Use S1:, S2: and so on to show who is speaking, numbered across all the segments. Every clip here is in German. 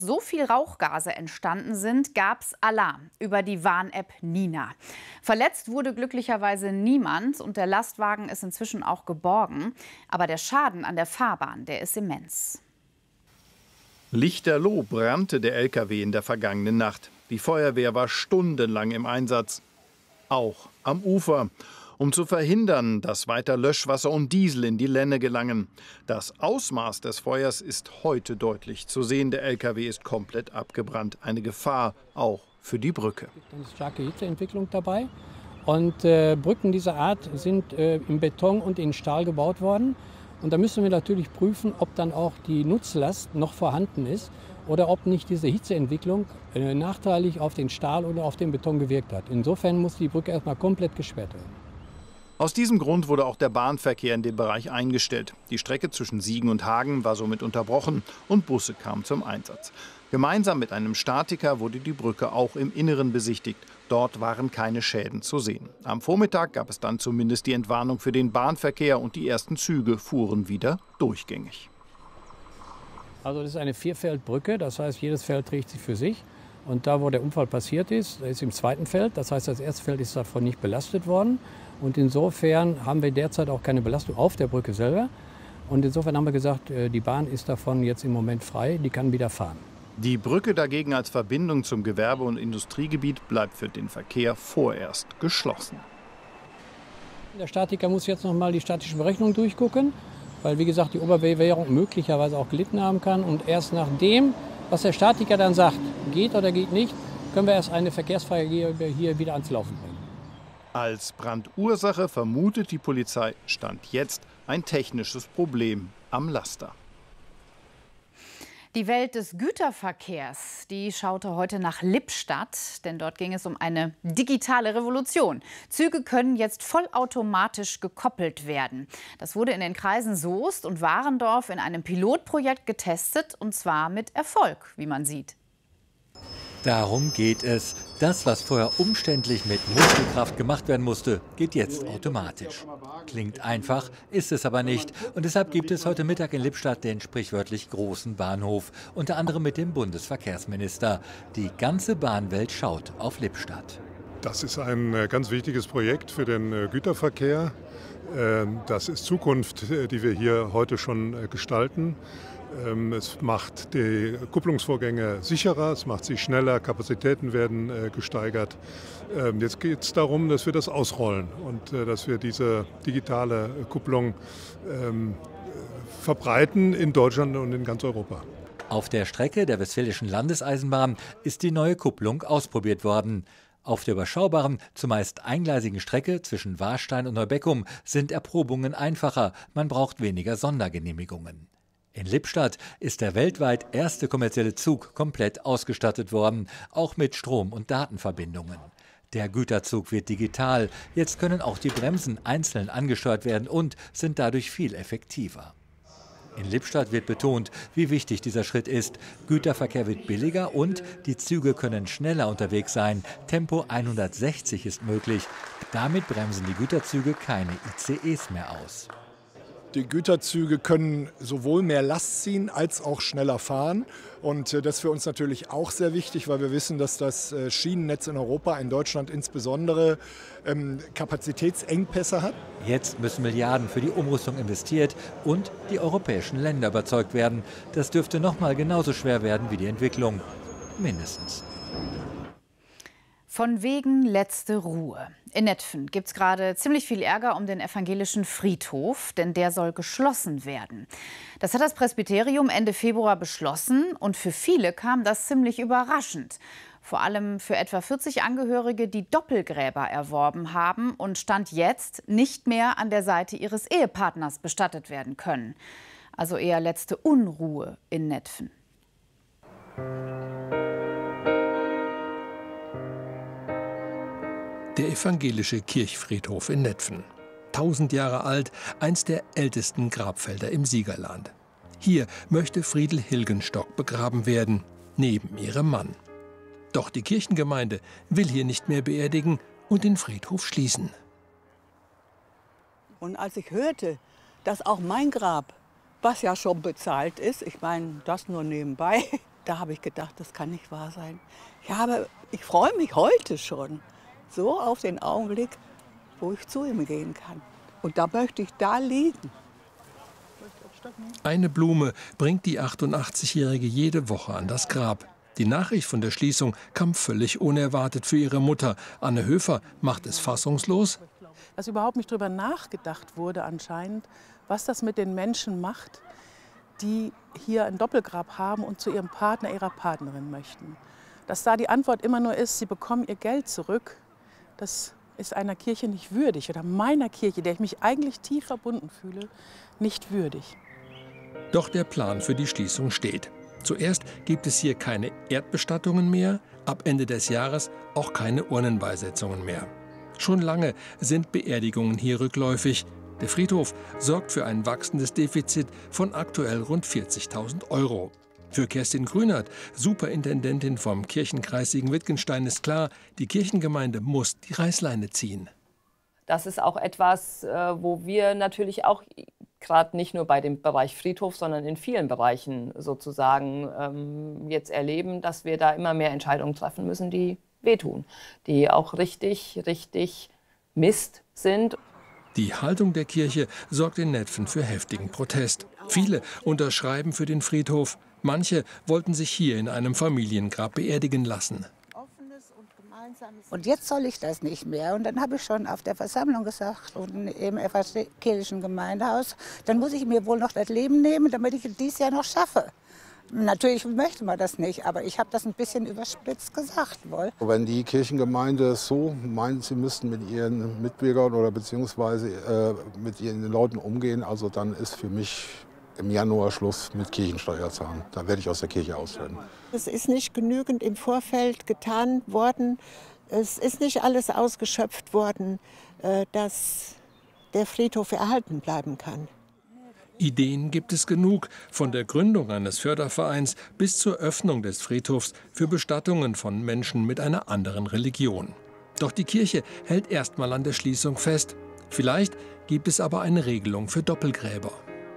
S1: So viel Rauchgase entstanden sind, gab es Alarm über die Warn-App Nina. Verletzt wurde glücklicherweise niemand und der Lastwagen ist inzwischen auch geborgen. Aber der Schaden an der Fahrbahn, der ist immens.
S2: Lichterloh brannte der LKW in der vergangenen Nacht. Die Feuerwehr war stundenlang im Einsatz, auch am Ufer, um zu verhindern, dass weiter Löschwasser und Diesel in die Lenne gelangen. Das Ausmaß des Feuers ist heute deutlich zu sehen. Der LKW ist komplett abgebrannt. Eine Gefahr auch für die Brücke.
S3: Es gibt eine starke Hitzeentwicklung dabei. Und Brücken dieser Art sind in Beton und in Stahl gebaut worden. Und da müssen wir natürlich prüfen, ob dann auch die Nutzlast noch vorhanden ist oder ob nicht diese Hitzeentwicklung nachteilig auf den Stahl oder auf den Beton gewirkt hat. Insofern muss die Brücke erstmal komplett gesperrt werden.
S2: Aus diesem Grund wurde auch der Bahnverkehr in dem Bereich eingestellt. Die Strecke zwischen Siegen und Hagen war somit unterbrochen und Busse kamen zum Einsatz. Gemeinsam mit einem Statiker wurde die Brücke auch im Inneren besichtigt. Dort waren keine Schäden zu sehen. Am Vormittag gab es dann zumindest die Entwarnung für den Bahnverkehr und die ersten Züge fuhren wieder durchgängig.
S3: Also das ist eine Vierfeldbrücke, das heißt, jedes Feld trägt sich für sich. Und da, wo der Unfall passiert ist, ist im zweiten Feld. Das heißt, das erste Feld ist davon nicht belastet worden. Und insofern haben wir derzeit auch keine Belastung auf der Brücke selber. Und insofern haben wir gesagt, die Bahn ist davon jetzt im Moment frei, die kann wieder fahren.
S2: Die Brücke dagegen als Verbindung zum Gewerbe- und Industriegebiet bleibt für den Verkehr vorerst geschlossen.
S3: Der Statiker muss jetzt noch mal die statische Berechnung durchgucken, weil, wie gesagt, die Oberbewehrung möglicherweise auch gelitten haben kann. Und erst nachdem, was der Statiker dann sagt, geht oder geht nicht, können wir erst eine Verkehrsfreigabe hier wieder ans Laufen bringen.
S2: Als Brandursache vermutet die Polizei Stand jetzt ein technisches Problem am Laster.
S1: Die Welt des Güterverkehrs, die schaute heute nach Lippstadt, denn dort ging es um eine digitale Revolution. Züge können jetzt vollautomatisch gekoppelt werden. Das wurde in den Kreisen Soest und Warendorf in einem Pilotprojekt getestet, und zwar mit Erfolg, wie man sieht.
S4: Darum geht es. Das, was vorher umständlich mit Muskelkraft gemacht werden musste, geht jetzt automatisch. Klingt einfach, ist es aber nicht. Und deshalb gibt es heute Mittag in Lippstadt den sprichwörtlich großen Bahnhof. Unter anderem mit dem Bundesverkehrsminister. Die ganze Bahnwelt schaut auf Lippstadt.
S5: Das ist ein ganz wichtiges Projekt für den Güterverkehr. Das ist Zukunft, die wir hier heute schon gestalten. Es macht die Kupplungsvorgänge sicherer, es macht sie schneller, Kapazitäten werden gesteigert. Jetzt geht es darum, dass wir das ausrollen und dass wir diese digitale Kupplung verbreiten in Deutschland und in ganz Europa.
S4: Auf der Strecke der Westfälischen Landeseisenbahn ist die neue Kupplung ausprobiert worden. Auf der überschaubaren, zumeist eingleisigen Strecke zwischen Warstein und Neubeckum sind Erprobungen einfacher, man braucht weniger Sondergenehmigungen. In Lippstadt ist der weltweit erste kommerzielle Zug komplett ausgestattet worden, auch mit Strom- und Datenverbindungen. Der Güterzug wird digital, jetzt können auch die Bremsen einzeln angesteuert werden und sind dadurch viel effektiver. In Lippstadt wird betont, wie wichtig dieser Schritt ist. Güterverkehr wird billiger und die Züge können schneller unterwegs sein. Tempo 160 ist möglich. Damit bremsen die Güterzüge keine ICEs mehr aus.
S6: Die Güterzüge können sowohl mehr Last ziehen als auch schneller fahren. Und das ist für uns natürlich auch sehr wichtig, weil wir wissen, dass das Schienennetz in Europa, in Deutschland insbesondere, Kapazitätsengpässe hat.
S4: Jetzt müssen Milliarden für die Umrüstung investiert und die europäischen Länder überzeugt werden. Das dürfte noch mal genauso schwer werden wie die Entwicklung. Mindestens.
S1: Von wegen letzte Ruhe. In Netphen gibt es gerade ziemlich viel Ärger um den evangelischen Friedhof, denn der soll geschlossen werden. Das hat das Presbyterium Ende Februar beschlossen und für viele kam das ziemlich überraschend. Vor allem für etwa 40 Angehörige, die Doppelgräber erworben haben und Stand jetzt nicht mehr an der Seite ihres Ehepartners bestattet werden können. Also eher letzte Unruhe in Netphen.
S7: Der evangelische Kirchfriedhof in Netphen. 1000 Jahre alt, eins der ältesten Grabfelder im Siegerland. Hier möchte Friedel Hilgenstock begraben werden, neben ihrem Mann. Doch die Kirchengemeinde will hier nicht mehr beerdigen und den Friedhof schließen.
S8: Und als ich hörte, dass auch mein Grab, was ja schon bezahlt ist, ich meine, das nur nebenbei, Da habe ich gedacht, das kann nicht wahr sein. Ja, aber ich freue mich heute schon so auf den Augenblick, wo ich zu ihm gehen kann. Und da möchte ich da liegen.
S7: Eine Blume bringt die 88-Jährige jede Woche an das Grab. Die Nachricht von der Schließung kam völlig unerwartet für ihre Mutter. Anne Höfer macht es fassungslos.
S9: Dass überhaupt nicht darüber nachgedacht wurde anscheinend, was das mit den Menschen macht, die hier ein Doppelgrab haben und zu ihrem Partner, ihrer Partnerin möchten. Dass da die Antwort immer nur ist, sie bekommen ihr Geld zurück, das ist einer Kirche nicht würdig oder meiner Kirche, der ich mich eigentlich tief verbunden fühle, nicht würdig.
S7: Doch der Plan für die Schließung steht. Zuerst gibt es hier keine Erdbestattungen mehr, ab Ende des Jahres auch keine Urnenbeisetzungen mehr. Schon lange sind Beerdigungen hier rückläufig. Der Friedhof sorgt für ein wachsendes Defizit von aktuell rund 40.000 €. Für Kerstin Grünert, Superintendentin vom Kirchenkreis Siegen-Wittgenstein, ist klar, die Kirchengemeinde muss die Reißleine ziehen.
S10: Das ist auch etwas, wo wir natürlich auch gerade nicht nur bei dem Bereich Friedhof, sondern in vielen Bereichen sozusagen jetzt erleben, dass wir da immer mehr Entscheidungen treffen müssen, die wehtun, die auch richtig Mist sind.
S7: Die Haltung der Kirche sorgt in Netphen für heftigen Protest. Viele unterschreiben für den Friedhof. Manche wollten sich hier in einem Familiengrab beerdigen lassen.
S11: Und jetzt soll ich das nicht mehr. Und dann habe ich schon auf der Versammlung gesagt und im evangelischen Gemeindehaus, dann muss ich mir wohl noch das Leben nehmen, damit ich es dieses Jahr noch schaffe. Natürlich möchte man das nicht, aber ich habe das ein bisschen überspitzt gesagt wohl.
S12: Wenn die Kirchengemeinde so meint, sie müssten mit ihren Mitbürgern oder beziehungsweise mit ihren Leuten umgehen, also dann ist für mich im Januar Schluss mit Kirchensteuerzahlen. Dann werde ich aus der Kirche austreten.
S13: Es ist nicht genügend im Vorfeld getan worden. Es ist nicht alles ausgeschöpft worden, dass der Friedhof erhalten bleiben kann.
S7: Ideen gibt es genug, von der Gründung eines Fördervereins bis zur Öffnung des Friedhofs für Bestattungen von Menschen mit einer anderen Religion. Doch die Kirche hält erstmal an der Schließung fest. Vielleicht gibt es aber eine Regelung für Doppelgräber.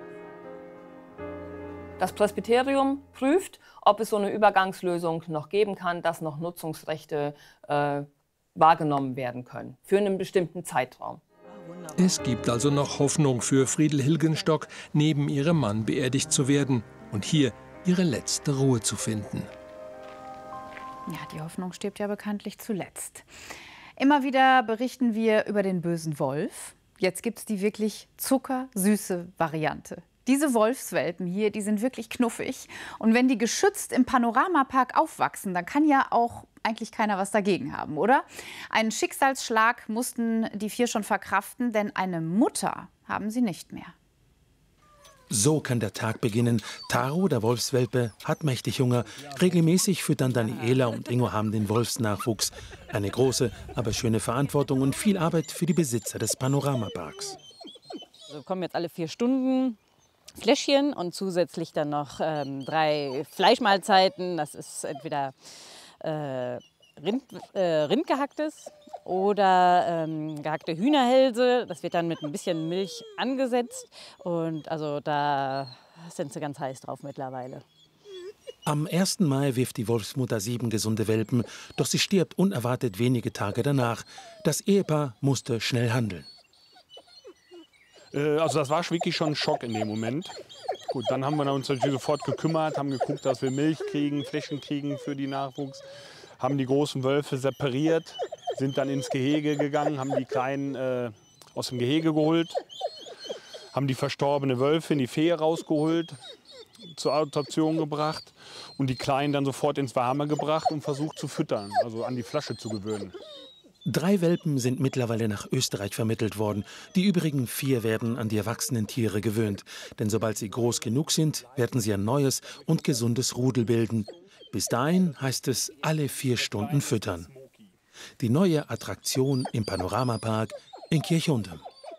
S10: Das Presbyterium prüft, ob es so eine Übergangslösung noch geben kann, dass noch Nutzungsrechte wahrgenommen werden können für einen bestimmten Zeitraum.
S7: Es gibt also noch Hoffnung für Friedel Hilgenstock, neben ihrem Mann beerdigt zu werden und hier ihre letzte Ruhe zu finden.
S1: Ja, die Hoffnung stirbt ja bekanntlich zuletzt. Immer wieder berichten wir über den bösen Wolf. Jetzt gibt es die wirklich zuckersüße Variante. Diese Wolfswelpen hier, die sind wirklich knuffig. Und wenn die geschützt im Panoramapark aufwachsen, dann kann ja auch eigentlich keiner was dagegen haben, oder? Einen Schicksalsschlag mussten die 4 schon verkraften, denn eine Mutter haben sie nicht mehr.
S14: So kann der Tag beginnen. Taro, der Wolfswelpe, hat mächtig Hunger. Regelmäßig füttern Daniela und Ingo haben den Wolfsnachwuchs. Eine große, aber schöne Verantwortung und viel Arbeit für die Besitzer des Panoramaparks.
S15: Also kommen jetzt alle 4 Stunden Fläschchen und zusätzlich dann noch 3 Fleischmahlzeiten. Das ist entweder Rindgehacktes oder gehackte Hühnerhälse. Das wird dann mit ein bisschen Milch angesetzt. Und also da sind sie ganz heiß drauf mittlerweile.
S14: Am 1. Mai wirft die Wolfsmutter 7 gesunde Welpen, doch sie stirbt unerwartet wenige Tage danach. Das Ehepaar musste schnell handeln.
S16: Also das war wirklich schon ein Schock in dem Moment. Gut, dann haben wir uns natürlich sofort gekümmert, haben geguckt, dass wir Milch kriegen, Fläschchen kriegen für die Nachwuchs, haben die großen Wölfe separiert, sind dann ins Gehege gegangen, haben die Kleinen aus dem Gehege geholt, haben die verstorbene Wölfin, die Fee rausgeholt, zur Adoption gebracht und die Kleinen dann sofort ins Warme gebracht und versucht zu füttern, also an die Flasche zu gewöhnen.
S14: 3 Welpen sind mittlerweile nach Österreich vermittelt worden. Die übrigen 4 werden an die erwachsenen Tiere gewöhnt. Denn sobald sie groß genug sind, werden sie ein neues und gesundes Rudel bilden. Bis dahin heißt es alle 4 Stunden füttern. Die neue Attraktion im Panoramapark in Kirchhundem.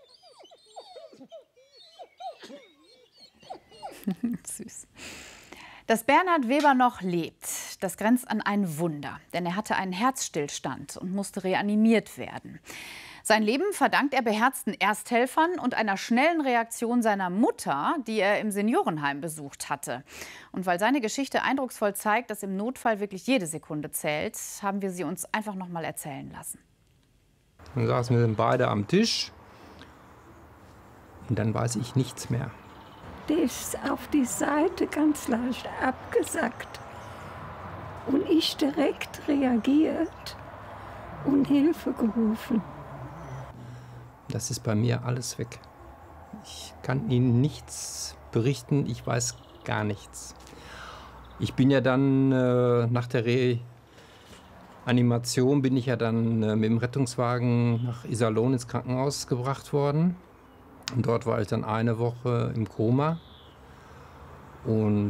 S1: Süß. Dass Bernhard Weber noch lebt, das grenzt an ein Wunder. Denn er hatte einen Herzstillstand und musste reanimiert werden. Sein Leben verdankt er beherzten Ersthelfern und einer schnellen Reaktion seiner Mutter, die er im Seniorenheim besucht hatte. Und weil seine Geschichte eindrucksvoll zeigt, dass im Notfall wirklich jede Sekunde zählt, haben wir sie uns einfach noch mal erzählen lassen.
S17: Dann saßen wir beide am Tisch und dann weiß ich nichts mehr.
S18: Der ist auf die Seite ganz leicht abgesackt und ich direkt reagiert und Hilfe gerufen.
S17: Das ist bei mir alles weg. Ich kann Ihnen nichts berichten, ich weiß gar nichts. Ich bin ja dann nach der Reanimation bin ich ja dann mit dem Rettungswagen nach Iserlohn ins Krankenhaus gebracht worden. Und dort war ich dann eine Woche im Koma. Und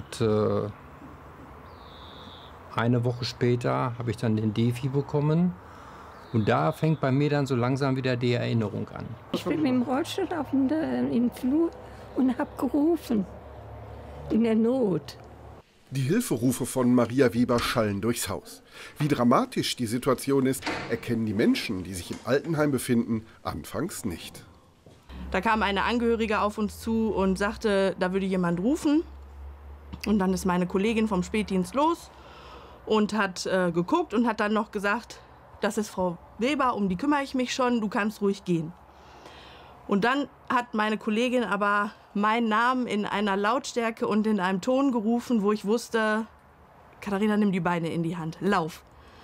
S17: eine Woche später habe ich dann den Defi bekommen. Und da fängt bei mir dann so langsam wieder die Erinnerung an.
S18: Ich bin mit dem Rollstuhl in den Flur und habe gerufen. In der Not.
S19: Die Hilferufe von Maria Weber schallen durchs Haus. Wie dramatisch die Situation ist, erkennen die Menschen, die sich im Altenheim befinden, anfangs nicht.
S20: Da kam eine Angehörige auf uns zu und sagte, da würde jemand rufen. Und dann ist meine Kollegin vom Spätdienst los und hat geguckt und hat dann noch gesagt, das ist Frau Weber, um die kümmere ich mich schon, du kannst ruhig gehen. Und dann hat meine Kollegin aber meinen Namen in einer Lautstärke und in einem Ton gerufen, wo ich wusste, Katharina, nimm die Beine in die Hand, lauf.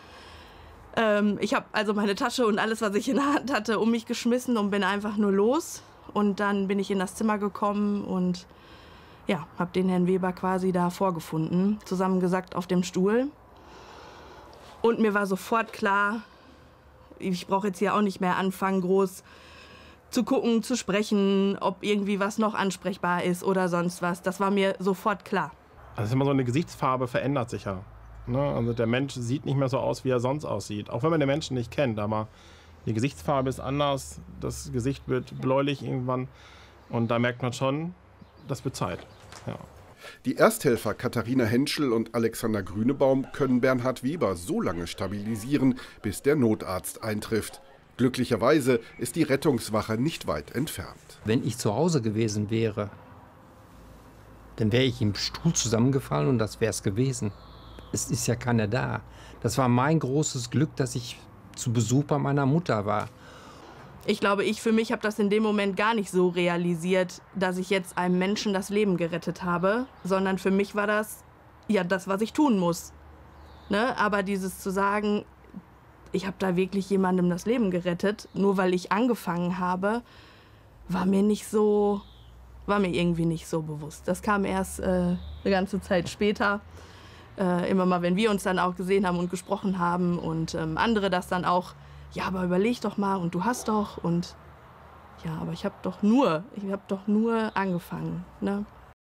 S20: Ich habe also meine Tasche und alles, was ich in der Hand hatte, um mich geschmissen und bin einfach nur los. Und dann bin ich in das Zimmer gekommen und ja, habe den Herrn Weber quasi da vorgefunden, zusammengesackt auf dem Stuhl. Und mir war sofort klar, ich brauche jetzt hier auch nicht mehr anfangen, groß zu gucken, zu sprechen, ob irgendwie was noch ansprechbar ist oder sonst was. Das war mir sofort klar.
S21: Also immer so eine Gesichtsfarbe verändert sich ja. Ne? Also der Mensch sieht nicht mehr so aus, wie er sonst aussieht. Auch wenn man den Menschen nicht kennt, aber die Gesichtsfarbe ist anders, das Gesicht wird bläulich irgendwann. Und da merkt man schon, das wird Zeit. Ja.
S19: Die Ersthelfer Katharina Henschel und Alexander Grünebaum können Bernhard Weber so lange stabilisieren, bis der Notarzt eintrifft. Glücklicherweise ist die Rettungswache nicht weit entfernt.
S17: Wenn ich zu Hause gewesen wäre, dann wäre ich im Stuhl zusammengefallen und das wäre es gewesen. Es ist ja keiner da. Das war mein großes Glück, dass ich zu Besuch bei meiner Mutter war.
S20: Ich glaube, ich für mich habe das in dem Moment gar nicht so realisiert, dass ich jetzt einem Menschen das Leben gerettet habe, sondern für mich war das ja das, was ich tun muss. Ne? Aber dieses zu sagen, ich habe da wirklich jemandem das Leben gerettet, nur weil ich angefangen habe, war mir irgendwie nicht so bewusst. Das kam erst eine ganze Zeit später. Immer mal, wenn wir uns dann auch gesehen haben und gesprochen haben und andere das dann auch, ja, aber überleg doch mal und du hast doch und ja, aber ich habe doch nur angefangen. Ne?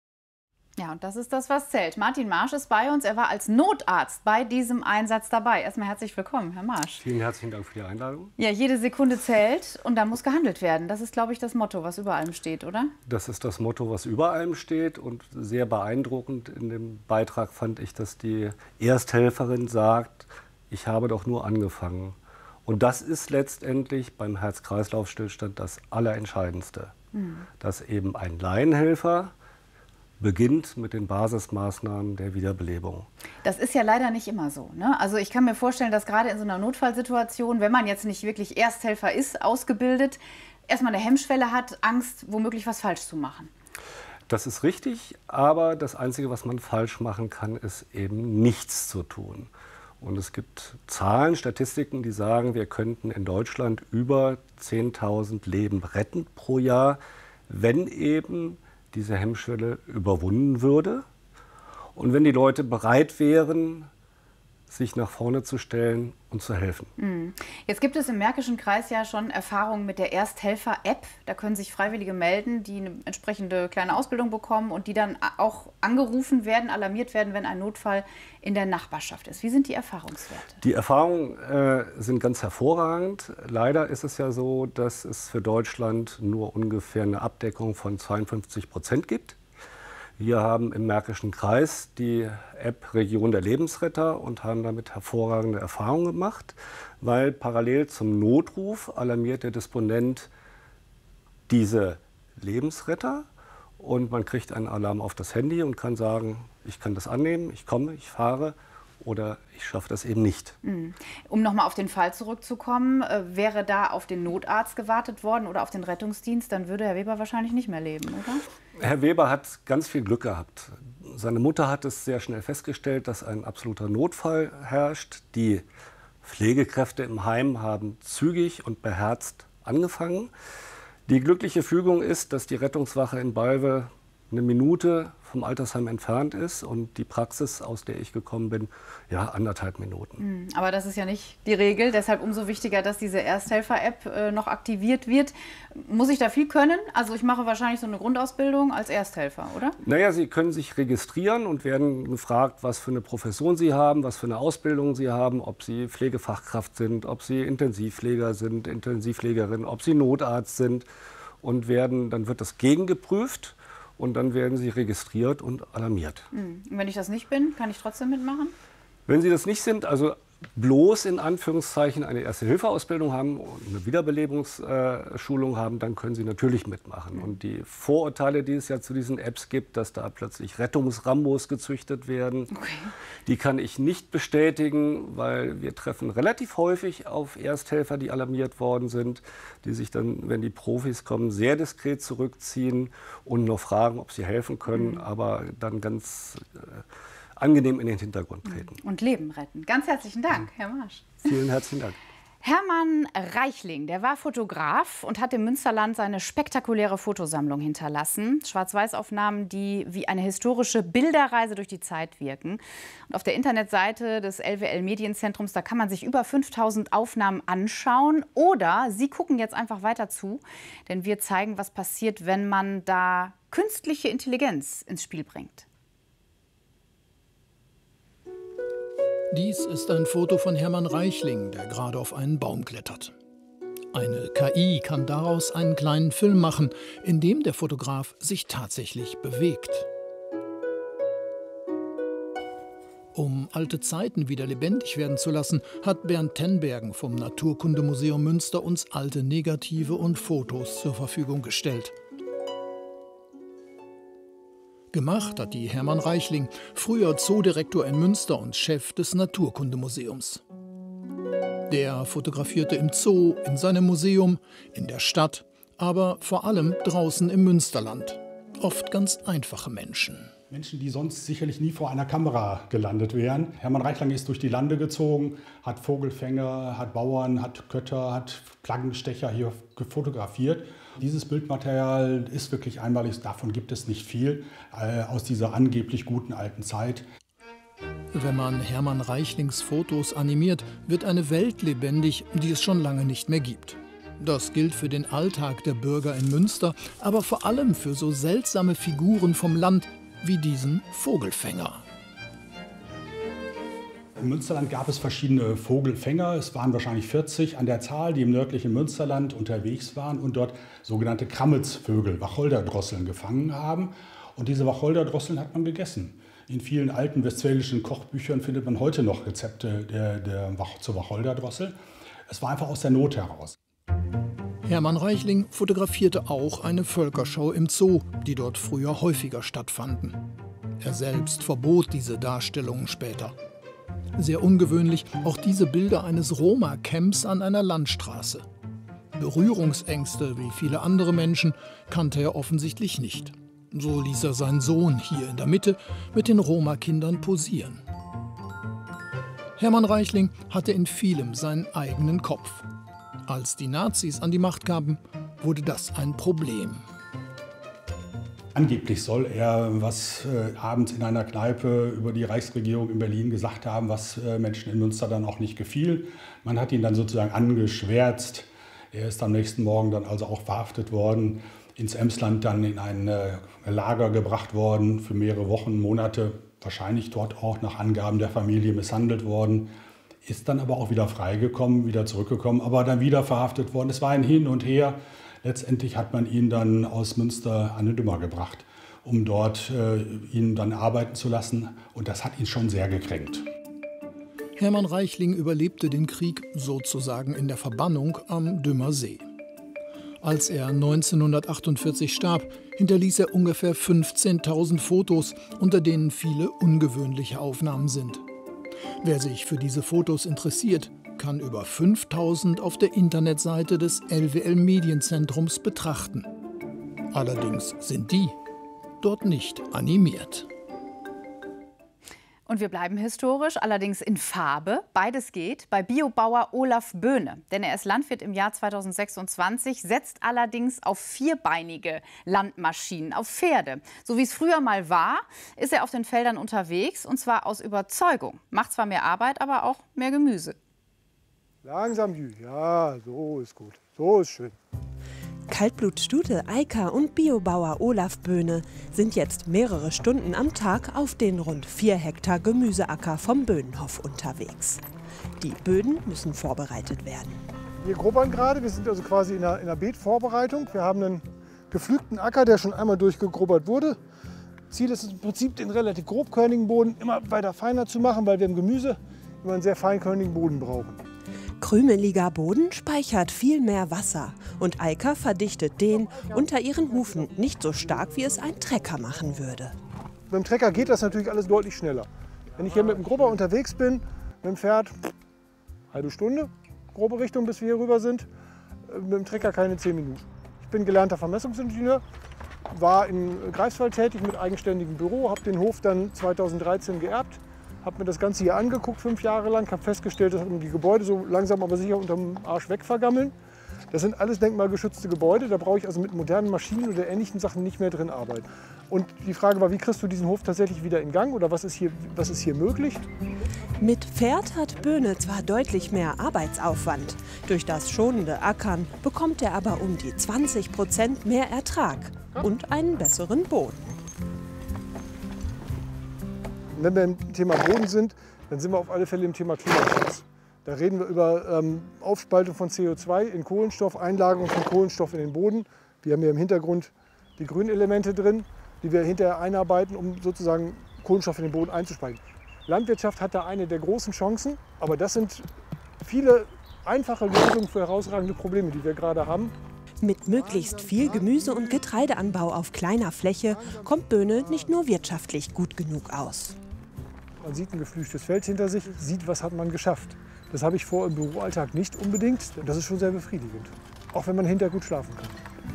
S1: Ja, und das ist das, was zählt. Martin Marsch ist bei uns. Er war als Notarzt bei diesem Einsatz dabei. Erstmal herzlich willkommen, Herr Marsch.
S22: Vielen herzlichen Dank für die Einladung.
S1: Ja, jede Sekunde zählt und da muss gehandelt werden. Das ist, glaube ich, das Motto, was über allem steht, oder?
S22: Das ist das Motto, was über allem steht. Und sehr beeindruckend in dem Beitrag fand ich, dass die Ersthelferin sagt, ich habe doch nur angefangen. Und das ist letztendlich beim Herz-Kreislauf-Stillstand das Allerentscheidendste. Dass eben ein Laienhelfer beginnt mit den Basismaßnahmen der Wiederbelebung.
S1: Das ist ja leider nicht immer so. Ne? Also ich kann mir vorstellen, dass gerade in so einer Notfallsituation, wenn man jetzt nicht wirklich Ersthelfer ist, ausgebildet, erstmal eine Hemmschwelle hat, Angst, womöglich was falsch zu machen.
S22: Das ist richtig, aber das Einzige, was man falsch machen kann, ist eben nichts zu tun. Und es gibt Zahlen, Statistiken, die sagen, wir könnten in Deutschland über 10.000 Leben retten pro Jahr, wenn eben diese Hemmschwelle überwunden würde und wenn die Leute bereit wären, sich nach vorne zu stellen und zu helfen.
S1: Jetzt gibt es im Märkischen Kreis ja schon Erfahrungen mit der Ersthelfer-App. Da können sich Freiwillige melden, die eine entsprechende kleine Ausbildung bekommen und die dann auch angerufen werden, alarmiert werden, wenn ein Notfall in der Nachbarschaft ist. Wie sind die Erfahrungswerte?
S22: Die Erfahrungen sind ganz hervorragend. Leider ist es ja so, dass es für Deutschland nur ungefähr eine Abdeckung von 52% gibt. Wir haben im Märkischen Kreis die App Region der Lebensretter und haben damit hervorragende Erfahrungen gemacht, weil parallel zum Notruf alarmiert der Disponent diese Lebensretter und man kriegt einen Alarm auf das Handy und kann sagen, ich kann das annehmen, ich komme, ich fahre oder ich schaffe das eben nicht.
S1: Um nochmal auf den Fall zurückzukommen, wäre da auf den Notarzt gewartet worden oder auf den Rettungsdienst, dann würde Herr Weber wahrscheinlich nicht mehr leben, oder?
S22: Herr Weber hat ganz viel Glück gehabt. Seine Mutter hat es sehr schnell festgestellt, dass ein absoluter Notfall herrscht. Die Pflegekräfte im Heim haben zügig und beherzt angefangen. Die glückliche Fügung ist, dass die Rettungswache in Balve eine Minute vom Altersheim entfernt ist und die Praxis, aus der ich gekommen bin, ja, 1,5 Minuten.
S1: Aber das ist ja nicht die Regel, deshalb umso wichtiger, dass diese Ersthelfer-App noch aktiviert wird. Muss ich da viel können? Also ich mache wahrscheinlich so eine Grundausbildung als Ersthelfer, oder?
S22: Naja, Sie können sich registrieren und werden gefragt, was für eine Profession Sie haben, was für eine Ausbildung Sie haben, ob Sie Pflegefachkraft sind, ob Sie Intensivpfleger sind, Intensivpflegerin, ob Sie Notarzt sind und dann wird das gegengeprüft. Und dann werden Sie registriert und alarmiert.
S1: Und wenn ich das nicht bin, kann ich trotzdem mitmachen?
S22: Wenn Sie das nicht sind, also bloß in Anführungszeichen eine Erste-Hilfe-Ausbildung haben und eine Wiederbelebungsschulung haben, dann können Sie natürlich mitmachen. Und die Vorurteile, die es ja zu diesen Apps gibt, dass da plötzlich Rettungsrambos gezüchtet werden, die kann ich nicht bestätigen, weil wir treffen relativ häufig auf Ersthelfer, die alarmiert worden sind, die sich dann, wenn die Profis kommen, sehr diskret zurückziehen und noch fragen, ob sie helfen können, aber dann ganz angenehm in den Hintergrund treten.
S1: Und Leben retten. Ganz herzlichen Dank, Herr Marsch.
S22: Vielen herzlichen Dank.
S1: Hermann Reichling, der war Fotograf und hat im Münsterland seine spektakuläre Fotosammlung hinterlassen. Schwarz-Weiß-Aufnahmen, die wie eine historische Bilderreise durch die Zeit wirken. Und auf der Internetseite des LWL Medienzentrums, da kann man sich über 5000 Aufnahmen anschauen. Oder Sie gucken jetzt einfach weiter zu, denn wir zeigen, was passiert, wenn man da künstliche Intelligenz ins Spiel bringt.
S2: Dies ist ein Foto von Hermann Reichling, der gerade auf einen Baum klettert. Eine KI kann daraus einen kleinen Film machen, in dem der Fotograf sich tatsächlich bewegt. Um alte Zeiten wieder lebendig werden zu lassen, hat Bernd Tenbergen vom Naturkundemuseum Münster uns alte Negative und Fotos zur Verfügung gestellt. Gemacht hat die Hermann Reichling, früher Zoodirektor in Münster und Chef des Naturkundemuseums. Der fotografierte im Zoo, in seinem Museum, in der Stadt, aber vor allem draußen im Münsterland. Oft ganz einfache Menschen.
S3: Menschen, die sonst sicherlich nie vor einer Kamera gelandet wären. Hermann Reichling ist durch die Lande gezogen, hat Vogelfänger, hat Bauern, hat Kötter, hat Flaggenstecher hier fotografiert. Dieses Bildmaterial ist wirklich einmalig, davon gibt es nicht viel, aus dieser angeblich guten alten Zeit.
S2: Wenn man Hermann Reichlings Fotos animiert, wird eine Welt lebendig, die es schon lange nicht mehr gibt. Das gilt für den Alltag der Bürger in Münster, aber vor allem für so seltsame Figuren vom Land wie diesen Vogelfänger.
S3: Im Münsterland gab es verschiedene Vogelfänger. Es waren wahrscheinlich 40 an der Zahl, die im nördlichen Münsterland unterwegs waren und dort sogenannte Krammetsvögel, Wacholderdrosseln, gefangen haben. Und diese Wacholderdrosseln hat man gegessen. In vielen alten westfälischen Kochbüchern findet man heute noch Rezepte zur Wacholderdrossel. Es war einfach aus der Not heraus.
S2: Hermann Reichling fotografierte auch eine Völkerschau im Zoo, die dort früher häufiger stattfanden. Er selbst verbot diese Darstellungen später. Sehr ungewöhnlich auch diese Bilder eines Roma-Camps an einer Landstraße. Berührungsängste, wie viele andere Menschen, kannte er offensichtlich nicht. So ließ er seinen Sohn hier in der Mitte mit den Roma-Kindern posieren. Hermann Reichling hatte in vielem seinen eigenen Kopf. Als die Nazis an die Macht kamen, wurde das ein Problem.
S3: Angeblich soll er abends in einer Kneipe über die Reichsregierung in Berlin gesagt haben, was Menschen in Münster dann auch nicht gefiel. Man hat ihn dann sozusagen angeschwärzt. Er ist am nächsten Morgen dann also auch verhaftet worden, ins Emsland dann in ein Lager gebracht worden, für mehrere Wochen, Monate, wahrscheinlich dort auch nach Angaben der Familie misshandelt worden. Ist dann aber auch wieder freigekommen, wieder zurückgekommen, aber dann wieder verhaftet worden. Es war ein Hin und Her. Letztendlich hat man ihn dann aus Münster an den Dümmer gebracht. um dort ihn dann arbeiten zu lassen. Und das hat ihn schon sehr gekränkt.
S2: Hermann Reichling überlebte den Krieg sozusagen in der Verbannung am Dümmer See. Als er 1948 starb, hinterließ er ungefähr 15.000 Fotos, unter denen viele ungewöhnliche Aufnahmen sind. Wer sich für diese Fotos interessiert, kann über 5.000 auf der Internetseite des LWL Medienzentrums betrachten. Allerdings sind die dort nicht animiert.
S1: Und wir bleiben historisch, allerdings in Farbe. Beides geht bei Biobauer Olaf Böhne. Denn er ist Landwirt im Jahr 2026, setzt allerdings auf vierbeinige Landmaschinen, auf Pferde. So wie es früher mal war, ist er auf den Feldern unterwegs, und zwar aus Überzeugung. Macht zwar mehr Arbeit, aber auch mehr Gemüse.
S5: Langsam, ja, so ist gut, so ist schön.
S6: Kaltblutstute Eika und Biobauer Olaf Böhne sind jetzt mehrere Stunden am Tag auf den rund 4 Hektar Gemüseacker vom Böhnenhof unterwegs. Die Böden müssen vorbereitet werden.
S5: Wir grubbern gerade, wir sind also quasi in der Beetvorbereitung. Wir haben einen gepflügten Acker, der schon einmal durchgegrubbert wurde. Ziel ist es im Prinzip, den relativ grobkörnigen Boden immer weiter feiner zu machen, weil wir im Gemüse immer einen sehr feinkörnigen Boden brauchen.
S6: Krümeliger Boden speichert viel mehr Wasser und Eika verdichtet den unter ihren Hufen nicht so stark, wie es ein Trecker machen würde.
S5: Mit dem Trecker geht das natürlich alles deutlich schneller. Wenn ich hier mit dem Grubber unterwegs bin, mit dem Pferd, halbe Stunde, grobe Richtung, bis wir hier rüber sind, mit dem Trecker keine 10 Minuten. Ich bin gelernter Vermessungsingenieur, war in Greifswald tätig mit eigenständigem Büro, habe den Hof dann 2013 geerbt. Habe mir das Ganze hier angeguckt, 5 Jahre lang, habe festgestellt, dass die Gebäude so langsam aber sicher unterm Arsch wegvergammeln. Das sind alles denkmalgeschützte Gebäude, da brauche ich also mit modernen Maschinen oder ähnlichen Sachen nicht mehr drin arbeiten. Und die Frage war, wie kriegst du diesen Hof tatsächlich wieder in Gang oder was ist hier möglich?
S6: Mit Pferd hat Böhne zwar deutlich mehr Arbeitsaufwand. Durch das schonende Ackern bekommt er aber um die 20% mehr Ertrag und einen besseren Boden.
S5: Wenn wir im Thema Boden sind, dann sind wir auf alle Fälle im Thema Klimaschutz. Da reden wir über Aufspaltung von CO2 in Kohlenstoff, Einlagerung von Kohlenstoff in den Boden. Wir haben hier im Hintergrund die Grünelemente drin, die wir hinterher einarbeiten, um sozusagen Kohlenstoff in den Boden einzuspeichern. Landwirtschaft hat da eine der großen Chancen, aber das sind viele einfache Lösungen für herausragende Probleme, die wir gerade haben.
S6: Mit möglichst viel Gemüse- und Getreideanbau auf kleiner Fläche kommt Böhne nicht nur wirtschaftlich gut genug aus.
S5: Man sieht ein geflüchtes Feld hinter sich, sieht, was hat man geschafft. Das habe ich vor im Büroalltag nicht unbedingt. Das ist schon sehr befriedigend, auch wenn man hinterher gut schlafen kann.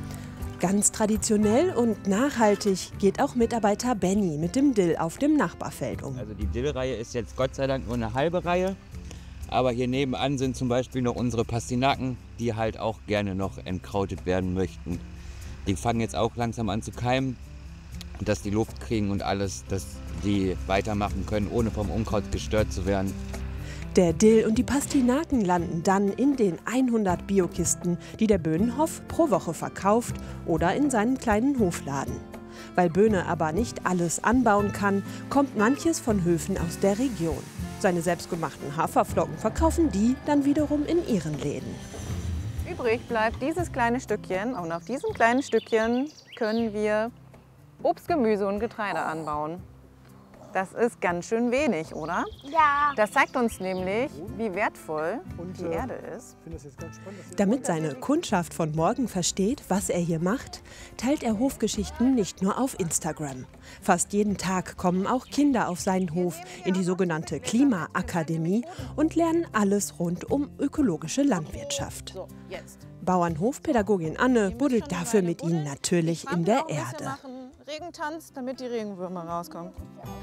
S6: Ganz traditionell und nachhaltig geht auch Mitarbeiter Benny mit dem Dill auf dem Nachbarfeld um.
S23: Also die Dillreihe ist jetzt Gott sei Dank nur eine halbe Reihe. Aber hier nebenan sind zum Beispiel noch unsere Pastinaken, die halt auch gerne noch entkrautet werden möchten. Die fangen jetzt auch langsam an zu keimen, dass die Luft kriegen und alles, dass die weitermachen können, ohne vom Unkraut gestört zu werden.
S6: Der Dill und die Pastinaken landen dann in den 100 Biokisten, die der Böhnenhof pro Woche verkauft oder in seinen kleinen Hofladen. Weil Böhne aber nicht alles anbauen kann, kommt manches von Höfen aus der Region. Seine selbstgemachten Haferflocken verkaufen die dann wiederum in ihren Läden.
S24: Übrig bleibt dieses kleine Stückchen und auf diesem kleinen Stückchen können wir Obst, Gemüse und Getreide anbauen. Das ist ganz schön wenig, oder?
S25: Ja.
S24: Das zeigt uns nämlich, wie wertvoll die Erde ist.
S6: Damit seine Kundschaft von morgen versteht, was er hier macht, teilt er Hofgeschichten nicht nur auf Instagram. Fast jeden Tag kommen auch Kinder auf seinen Hof in die sogenannte Klimaakademie und lernen alles rund um ökologische Landwirtschaft. Bauernhofpädagogin Anne buddelt dafür mit ihnen natürlich in der Erde.
S24: Regentanz, damit die Regenwürmer rauskommen.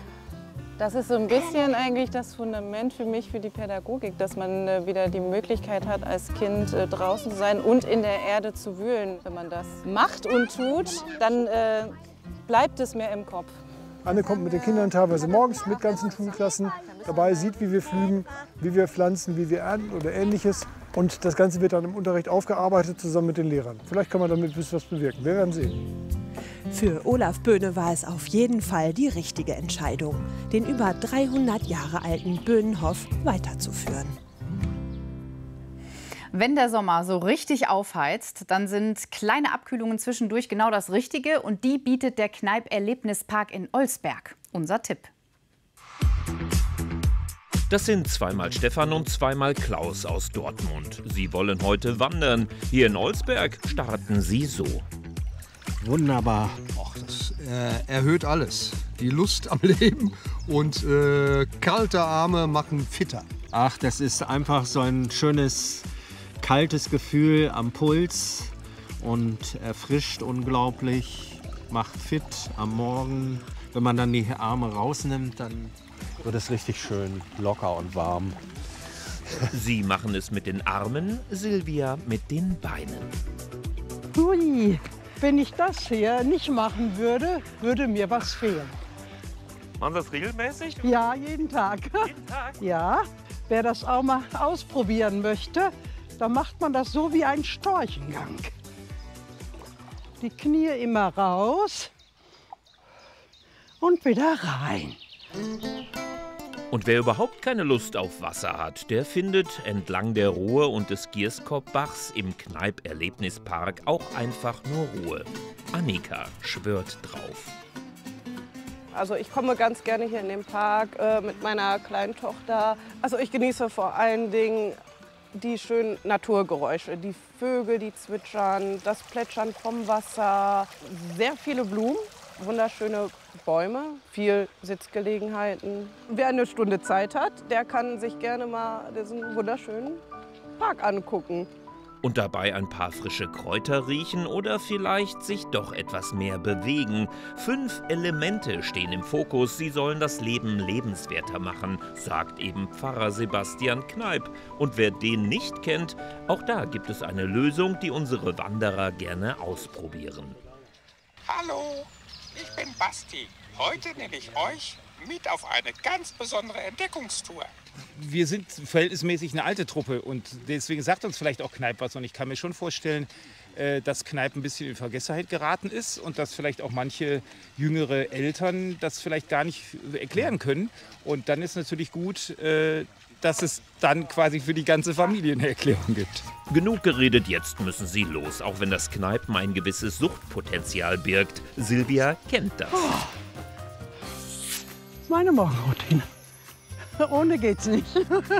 S24: Das ist so ein bisschen eigentlich das Fundament für mich, für die Pädagogik, dass man wieder die Möglichkeit hat, als Kind draußen zu sein und in der Erde zu wühlen. Wenn man das macht und tut, dann bleibt es mehr im Kopf.
S5: Anne kommt mit den Kindern teilweise morgens mit ganzen Schulklassen dabei, sieht, wie wir pflügen, wie wir pflanzen, wie wir ernten oder Ähnliches. Und das Ganze wird dann im Unterricht aufgearbeitet zusammen mit den Lehrern. Vielleicht kann man damit ein bisschen was bewirken. Wir werden sehen.
S6: Für Olaf Böhne war es auf jeden Fall die richtige Entscheidung, den über 300 Jahre alten Böhnenhof weiterzuführen.
S1: Wenn der Sommer so richtig aufheizt, dann sind kleine Abkühlungen zwischendurch genau das Richtige. Und die bietet der Kneipp-Erlebnispark in Olsberg. Unser Tipp.
S4: Das sind zweimal Stefan und zweimal Klaus aus Dortmund. Sie wollen heute wandern. Hier in Olsberg starten sie so.
S8: Wunderbar. Och, das erhöht alles. Die Lust am Leben und kalte Arme machen fitter.
S9: Ach, das ist einfach so ein schönes, kaltes Gefühl am Puls und erfrischt unglaublich, macht fit am Morgen. Wenn man dann die Arme rausnimmt, dann wird es richtig schön locker und warm.
S4: Sie machen es mit den Armen, Silvia mit den Beinen.
S11: Hui, wenn ich das hier nicht machen würde, würde mir was fehlen.
S4: Machen Sie das regelmäßig?
S11: Ja, jeden Tag.
S4: Jeden Tag?
S11: Ja, wer das auch mal ausprobieren möchte, dann macht man das so wie ein Storchengang. Die Knie immer raus und wieder rein.
S4: Und wer überhaupt keine Lust auf Wasser hat, der findet entlang der Ruhr und des Gierskopbachs im Kneipp-Erlebnispark auch einfach nur Ruhe. Annika schwört drauf.
S24: Also ich komme ganz gerne hier in den Park mit meiner kleinen Tochter. Also ich genieße vor allen Dingen die schönen Naturgeräusche, die Vögel, die zwitschern, das Plätschern vom Wasser, sehr viele Blumen, wunderschöne Bäume, viel Sitzgelegenheiten. Wer eine Stunde Zeit hat, der kann sich gerne mal diesen wunderschönen Park angucken.
S4: Und dabei ein paar frische Kräuter riechen oder vielleicht sich doch etwas mehr bewegen. 5 Elemente stehen im Fokus, sie sollen das Leben lebenswerter machen, sagt eben Pfarrer Sebastian Kneipp. Und wer den nicht kennt, auch da gibt es eine Lösung, die unsere Wanderer gerne ausprobieren.
S25: Hallo, ich bin Basti. Heute nehme ich euch mit auf eine ganz besondere Entdeckungstour.
S26: Wir sind verhältnismäßig eine alte Truppe und deswegen sagt uns vielleicht auch Kneipp was. Und ich kann mir schon vorstellen, dass Kneipp ein bisschen in Vergessenheit geraten ist und dass vielleicht auch manche jüngere Eltern das vielleicht gar nicht erklären können. Und dann ist natürlich gut, dass es dann quasi für die ganze Familie eine Erklärung gibt.
S4: Genug geredet, jetzt müssen sie los, auch wenn das Kneippen ein gewisses Suchtpotenzial birgt. Silvia kennt das.
S11: Meine Morgenroutine. Ohne geht's nicht.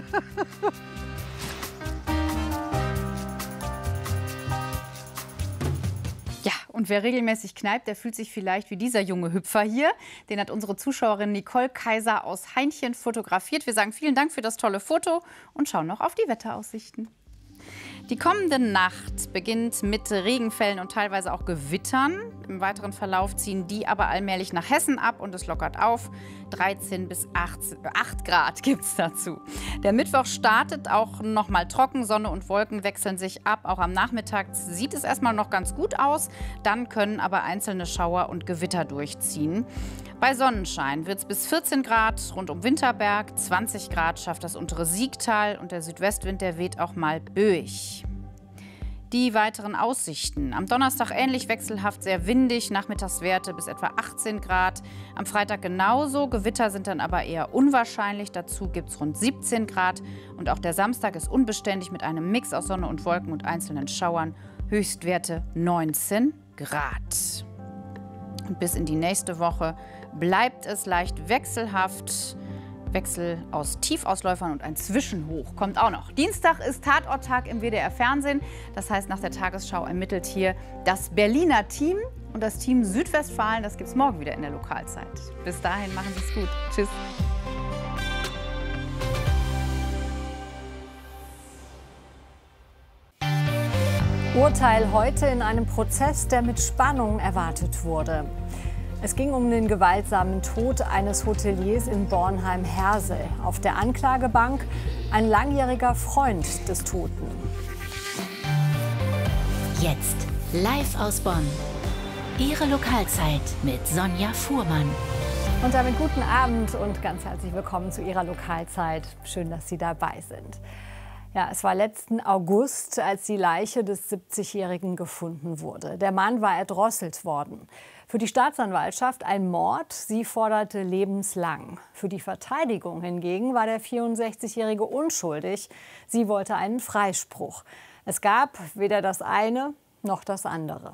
S1: Ja, und wer regelmäßig kneipt, der fühlt sich vielleicht wie dieser junge Hüpfer hier. Den hat unsere Zuschauerin Nicole Kaiser aus Hainchen fotografiert. Wir sagen vielen Dank für das tolle Foto und schauen noch auf die Wetteraussichten. Die kommende Nacht beginnt mit Regenfällen und teilweise auch Gewittern. Im weiteren Verlauf ziehen die aber allmählich nach Hessen ab und es lockert auf. 13 bis 8 Grad gibt es dazu. Der Mittwoch startet auch noch mal trocken. Sonne und Wolken wechseln sich ab. Auch am Nachmittag sieht es erstmal noch ganz gut aus. Dann können aber einzelne Schauer und Gewitter durchziehen. Bei Sonnenschein wird es bis 14 Grad rund um Winterberg. 20 Grad schafft das untere Siegtal und der Südwestwind, der weht auch mal böig. Die weiteren Aussichten. Am Donnerstag ähnlich wechselhaft, sehr windig, Nachmittagswerte bis etwa 18 Grad. Am Freitag genauso, Gewitter sind dann aber eher unwahrscheinlich. Dazu gibt es rund 17 Grad. Und auch der Samstag ist unbeständig mit einem Mix aus Sonne und Wolken und einzelnen Schauern. Höchstwerte 19 Grad. Und bis in die nächste Woche bleibt es leicht wechselhaft. Wechsel aus Tiefausläufern und ein Zwischenhoch kommt auch noch. Dienstag ist Tatorttag im WDR-Fernsehen. Das heißt, nach der Tagesschau ermittelt hier das Berliner Team und das Team Südwestfalen. Das gibt es morgen wieder in der Lokalzeit. Bis dahin, machen Sie es gut. Tschüss.
S27: Urteil heute in einem Prozess, der mit Spannung erwartet wurde. Es ging um den gewaltsamen Tod eines Hoteliers in Bornheim-Hersel. Auf der Anklagebank ein langjähriger Freund des Toten.
S28: Jetzt live aus Bonn. Ihre Lokalzeit mit Sonja Fuhrmann.
S27: Und damit guten Abend und ganz herzlich willkommen zu Ihrer Lokalzeit. Schön, dass Sie dabei sind. Ja, es war letzten August, als die Leiche des 70-Jährigen gefunden wurde. Der Mann war erdrosselt worden. Für die Staatsanwaltschaft ein Mord. Sie forderte lebenslang. Für die Verteidigung hingegen war der 64-Jährige unschuldig. Sie wollte einen Freispruch. Es gab weder das eine noch das andere.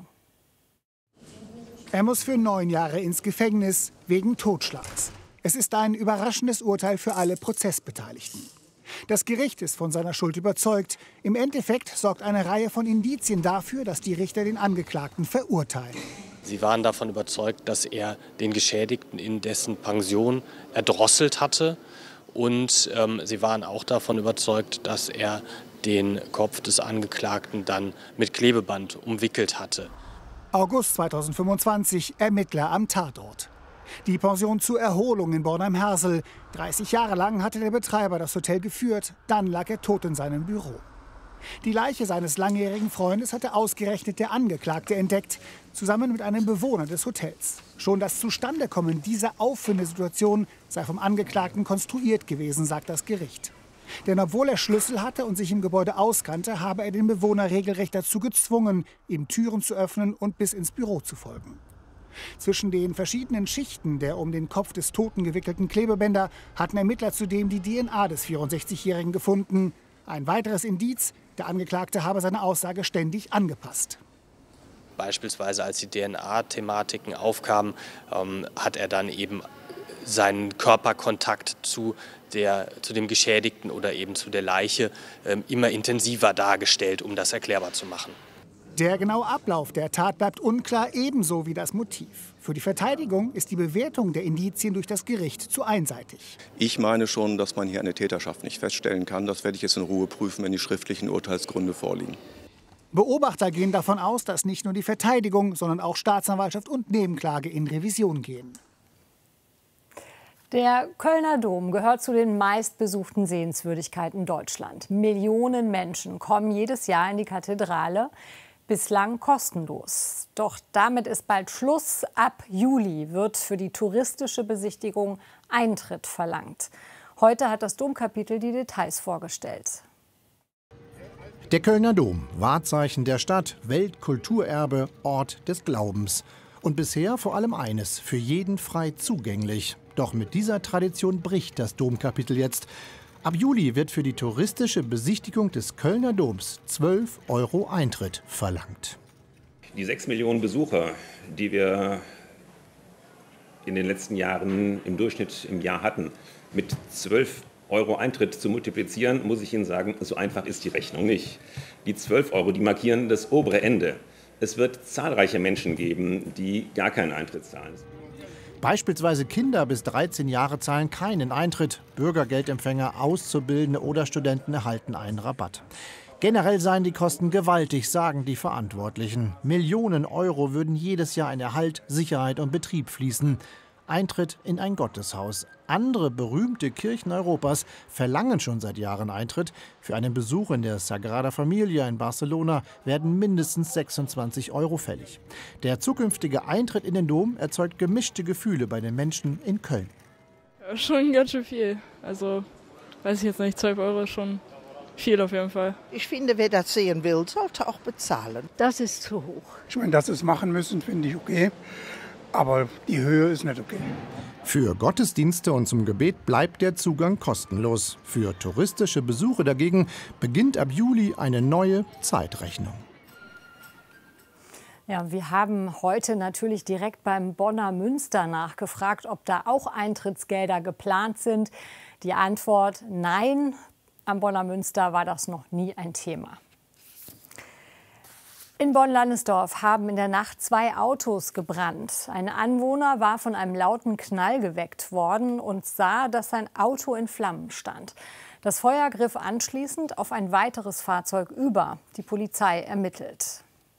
S7: Er muss für 9 Jahre ins Gefängnis wegen Totschlags. Es ist ein überraschendes Urteil für alle Prozessbeteiligten. Das Gericht ist von seiner Schuld überzeugt. Im Endeffekt sorgt eine Reihe von Indizien dafür, dass die Richter den Angeklagten verurteilen.
S10: Sie waren davon überzeugt, dass er den Geschädigten in dessen Pension erdrosselt hatte. Und sie waren auch davon überzeugt, dass er den Kopf des Angeklagten dann mit Klebeband umwickelt hatte.
S7: August 2025, Ermittler am Tatort. Die Pension zur Erholung in Bornheim-Hersel. 30 Jahre lang hatte der Betreiber das Hotel geführt. Dann lag er tot in seinem Büro. Die Leiche seines langjährigen Freundes hatte ausgerechnet der Angeklagte entdeckt, zusammen mit einem Bewohner des Hotels. Schon das Zustandekommen dieser Auffindesituation sei vom Angeklagten konstruiert gewesen, sagt das Gericht. Denn obwohl er Schlüssel hatte und sich im Gebäude auskannte, habe er den Bewohner regelrecht dazu gezwungen, ihm Türen zu öffnen und bis ins Büro zu folgen. Zwischen den verschiedenen Schichten der um den Kopf des Toten gewickelten Klebebänder hatten Ermittler zudem die DNA des 64-Jährigen gefunden. Ein weiteres Indiz, der Angeklagte habe seine Aussage ständig angepasst.
S10: Beispielsweise als die DNA-Thematiken aufkamen, hat er dann eben seinen Körperkontakt zu dem Geschädigten oder eben zu der Leiche immer intensiver dargestellt, um das erklärbar zu machen.
S7: Der genaue Ablauf der Tat bleibt unklar, ebenso wie das Motiv. Für die Verteidigung ist die Bewertung der Indizien durch das Gericht zu einseitig.
S12: Ich meine schon, dass man hier eine Täterschaft nicht feststellen kann. Das werde ich jetzt in Ruhe prüfen, wenn die schriftlichen Urteilsgründe vorliegen.
S7: Beobachter gehen davon aus, dass nicht nur die Verteidigung, sondern auch Staatsanwaltschaft und Nebenklage in Revision gehen.
S27: Der Kölner Dom gehört zu den meistbesuchten Sehenswürdigkeiten in Deutschland. Millionen Menschen kommen jedes Jahr in die Kathedrale, bislang kostenlos. Doch damit ist bald Schluss. Ab Juli wird für die touristische Besichtigung Eintritt verlangt. Heute hat das Domkapitel die Details vorgestellt.
S2: Der Kölner Dom, Wahrzeichen der Stadt, Weltkulturerbe, Ort des Glaubens. Und bisher vor allem eines, für jeden frei zugänglich. Doch mit dieser Tradition bricht das Domkapitel jetzt. Ab Juli wird für die touristische Besichtigung des Kölner Doms 12 € Eintritt verlangt.
S13: Die 6 Millionen Besucher, die wir in den letzten Jahren im Durchschnitt im Jahr hatten, mit 12 € Eintritt zu multiplizieren, muss ich Ihnen sagen, so einfach ist die Rechnung nicht. Die 12 €, die markieren das obere Ende. Es wird zahlreiche Menschen geben, die gar keinen Eintritt zahlen.
S2: Beispielsweise Kinder bis 13 Jahre zahlen keinen Eintritt. Bürgergeldempfänger, Auszubildende oder Studenten erhalten einen Rabatt. Generell seien die Kosten gewaltig, sagen die Verantwortlichen. Millionen Euro würden jedes Jahr in Erhalt, Sicherheit und Betrieb fließen. Eintritt in ein Gotteshaus. Andere berühmte Kirchen Europas verlangen schon seit Jahren Eintritt. Für einen Besuch in der Sagrada Familia in Barcelona werden mindestens 26 € fällig. Der zukünftige Eintritt in den Dom erzeugt gemischte Gefühle bei den Menschen in Köln.
S14: Ja, schon ganz schön viel. Also, weiß ich jetzt nicht, 12 € ist schon viel auf jeden Fall.
S15: Ich finde, wer das sehen will, sollte auch bezahlen.
S16: Das ist zu hoch.
S18: Ich meine, dass sie es machen müssen, finde ich okay. Aber die Höhe ist nicht okay.
S2: Für Gottesdienste und zum Gebet bleibt der Zugang kostenlos. Für touristische Besuche dagegen beginnt ab Juli eine neue Zeitrechnung.
S27: Ja, wir haben heute natürlich direkt beim Bonner Münster nachgefragt, ob da auch Eintrittsgelder geplant sind. Die Antwort: Nein, am Bonner Münster war das noch nie ein Thema. In Bonn-Lannesdorf haben in der Nacht 2 Autos gebrannt. Ein Anwohner war von einem lauten Knall geweckt worden und sah, dass sein Auto in Flammen stand. Das Feuer griff anschließend auf ein weiteres Fahrzeug über. Die Polizei ermittelt.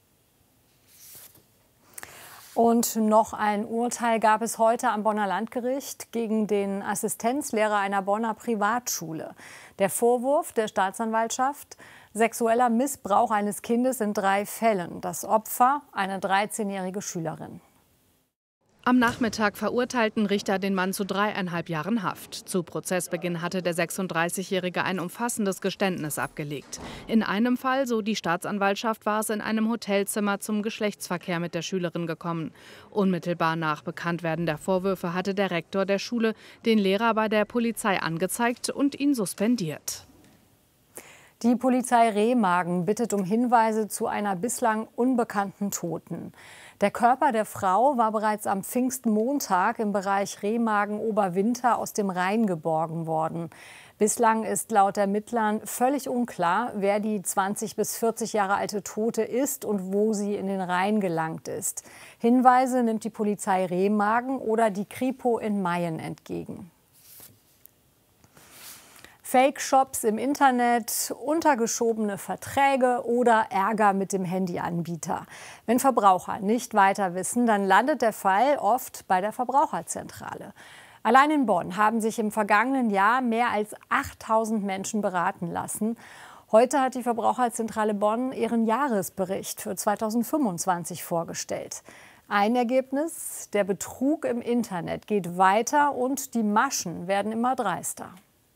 S27: Und noch ein Urteil gab es heute am Bonner Landgericht gegen den Assistenzlehrer einer Bonner Privatschule. Der Vorwurf der Staatsanwaltschaft: sexueller Missbrauch eines Kindes in 3 Fällen. Das Opfer, eine 13-jährige Schülerin.
S3: Am Nachmittag verurteilten Richter den Mann zu 3,5 Jahren Haft. Zu Prozessbeginn hatte der 36-Jährige ein umfassendes Geständnis abgelegt. In einem Fall, so die Staatsanwaltschaft, war es in einem Hotelzimmer zum Geschlechtsverkehr mit der Schülerin gekommen. Unmittelbar nach Bekanntwerden der Vorwürfe hatte der Rektor der Schule den Lehrer bei der Polizei angezeigt und ihn suspendiert.
S27: Die Polizei Remagen bittet um Hinweise zu einer bislang unbekannten Toten. Der Körper der Frau war bereits am Pfingstmontag im Bereich Remagen-Oberwinter aus dem Rhein geborgen worden. Bislang ist laut Ermittlern völlig unklar, wer die 20 bis 40 Jahre alte Tote ist und wo sie in den Rhein gelangt ist. Hinweise nimmt die Polizei Remagen oder die Kripo in Mayen entgegen. Fake-Shops im Internet, untergeschobene Verträge oder Ärger mit dem Handyanbieter. Wenn Verbraucher nicht weiter wissen, dann landet der Fall oft bei der Verbraucherzentrale. Allein in Bonn haben sich im vergangenen Jahr mehr als 8.000 Menschen beraten lassen. Heute hat die Verbraucherzentrale Bonn ihren Jahresbericht für 2025 vorgestellt. Ein Ergebnis: Der Betrug im Internet geht weiter und die Maschen werden immer dreister.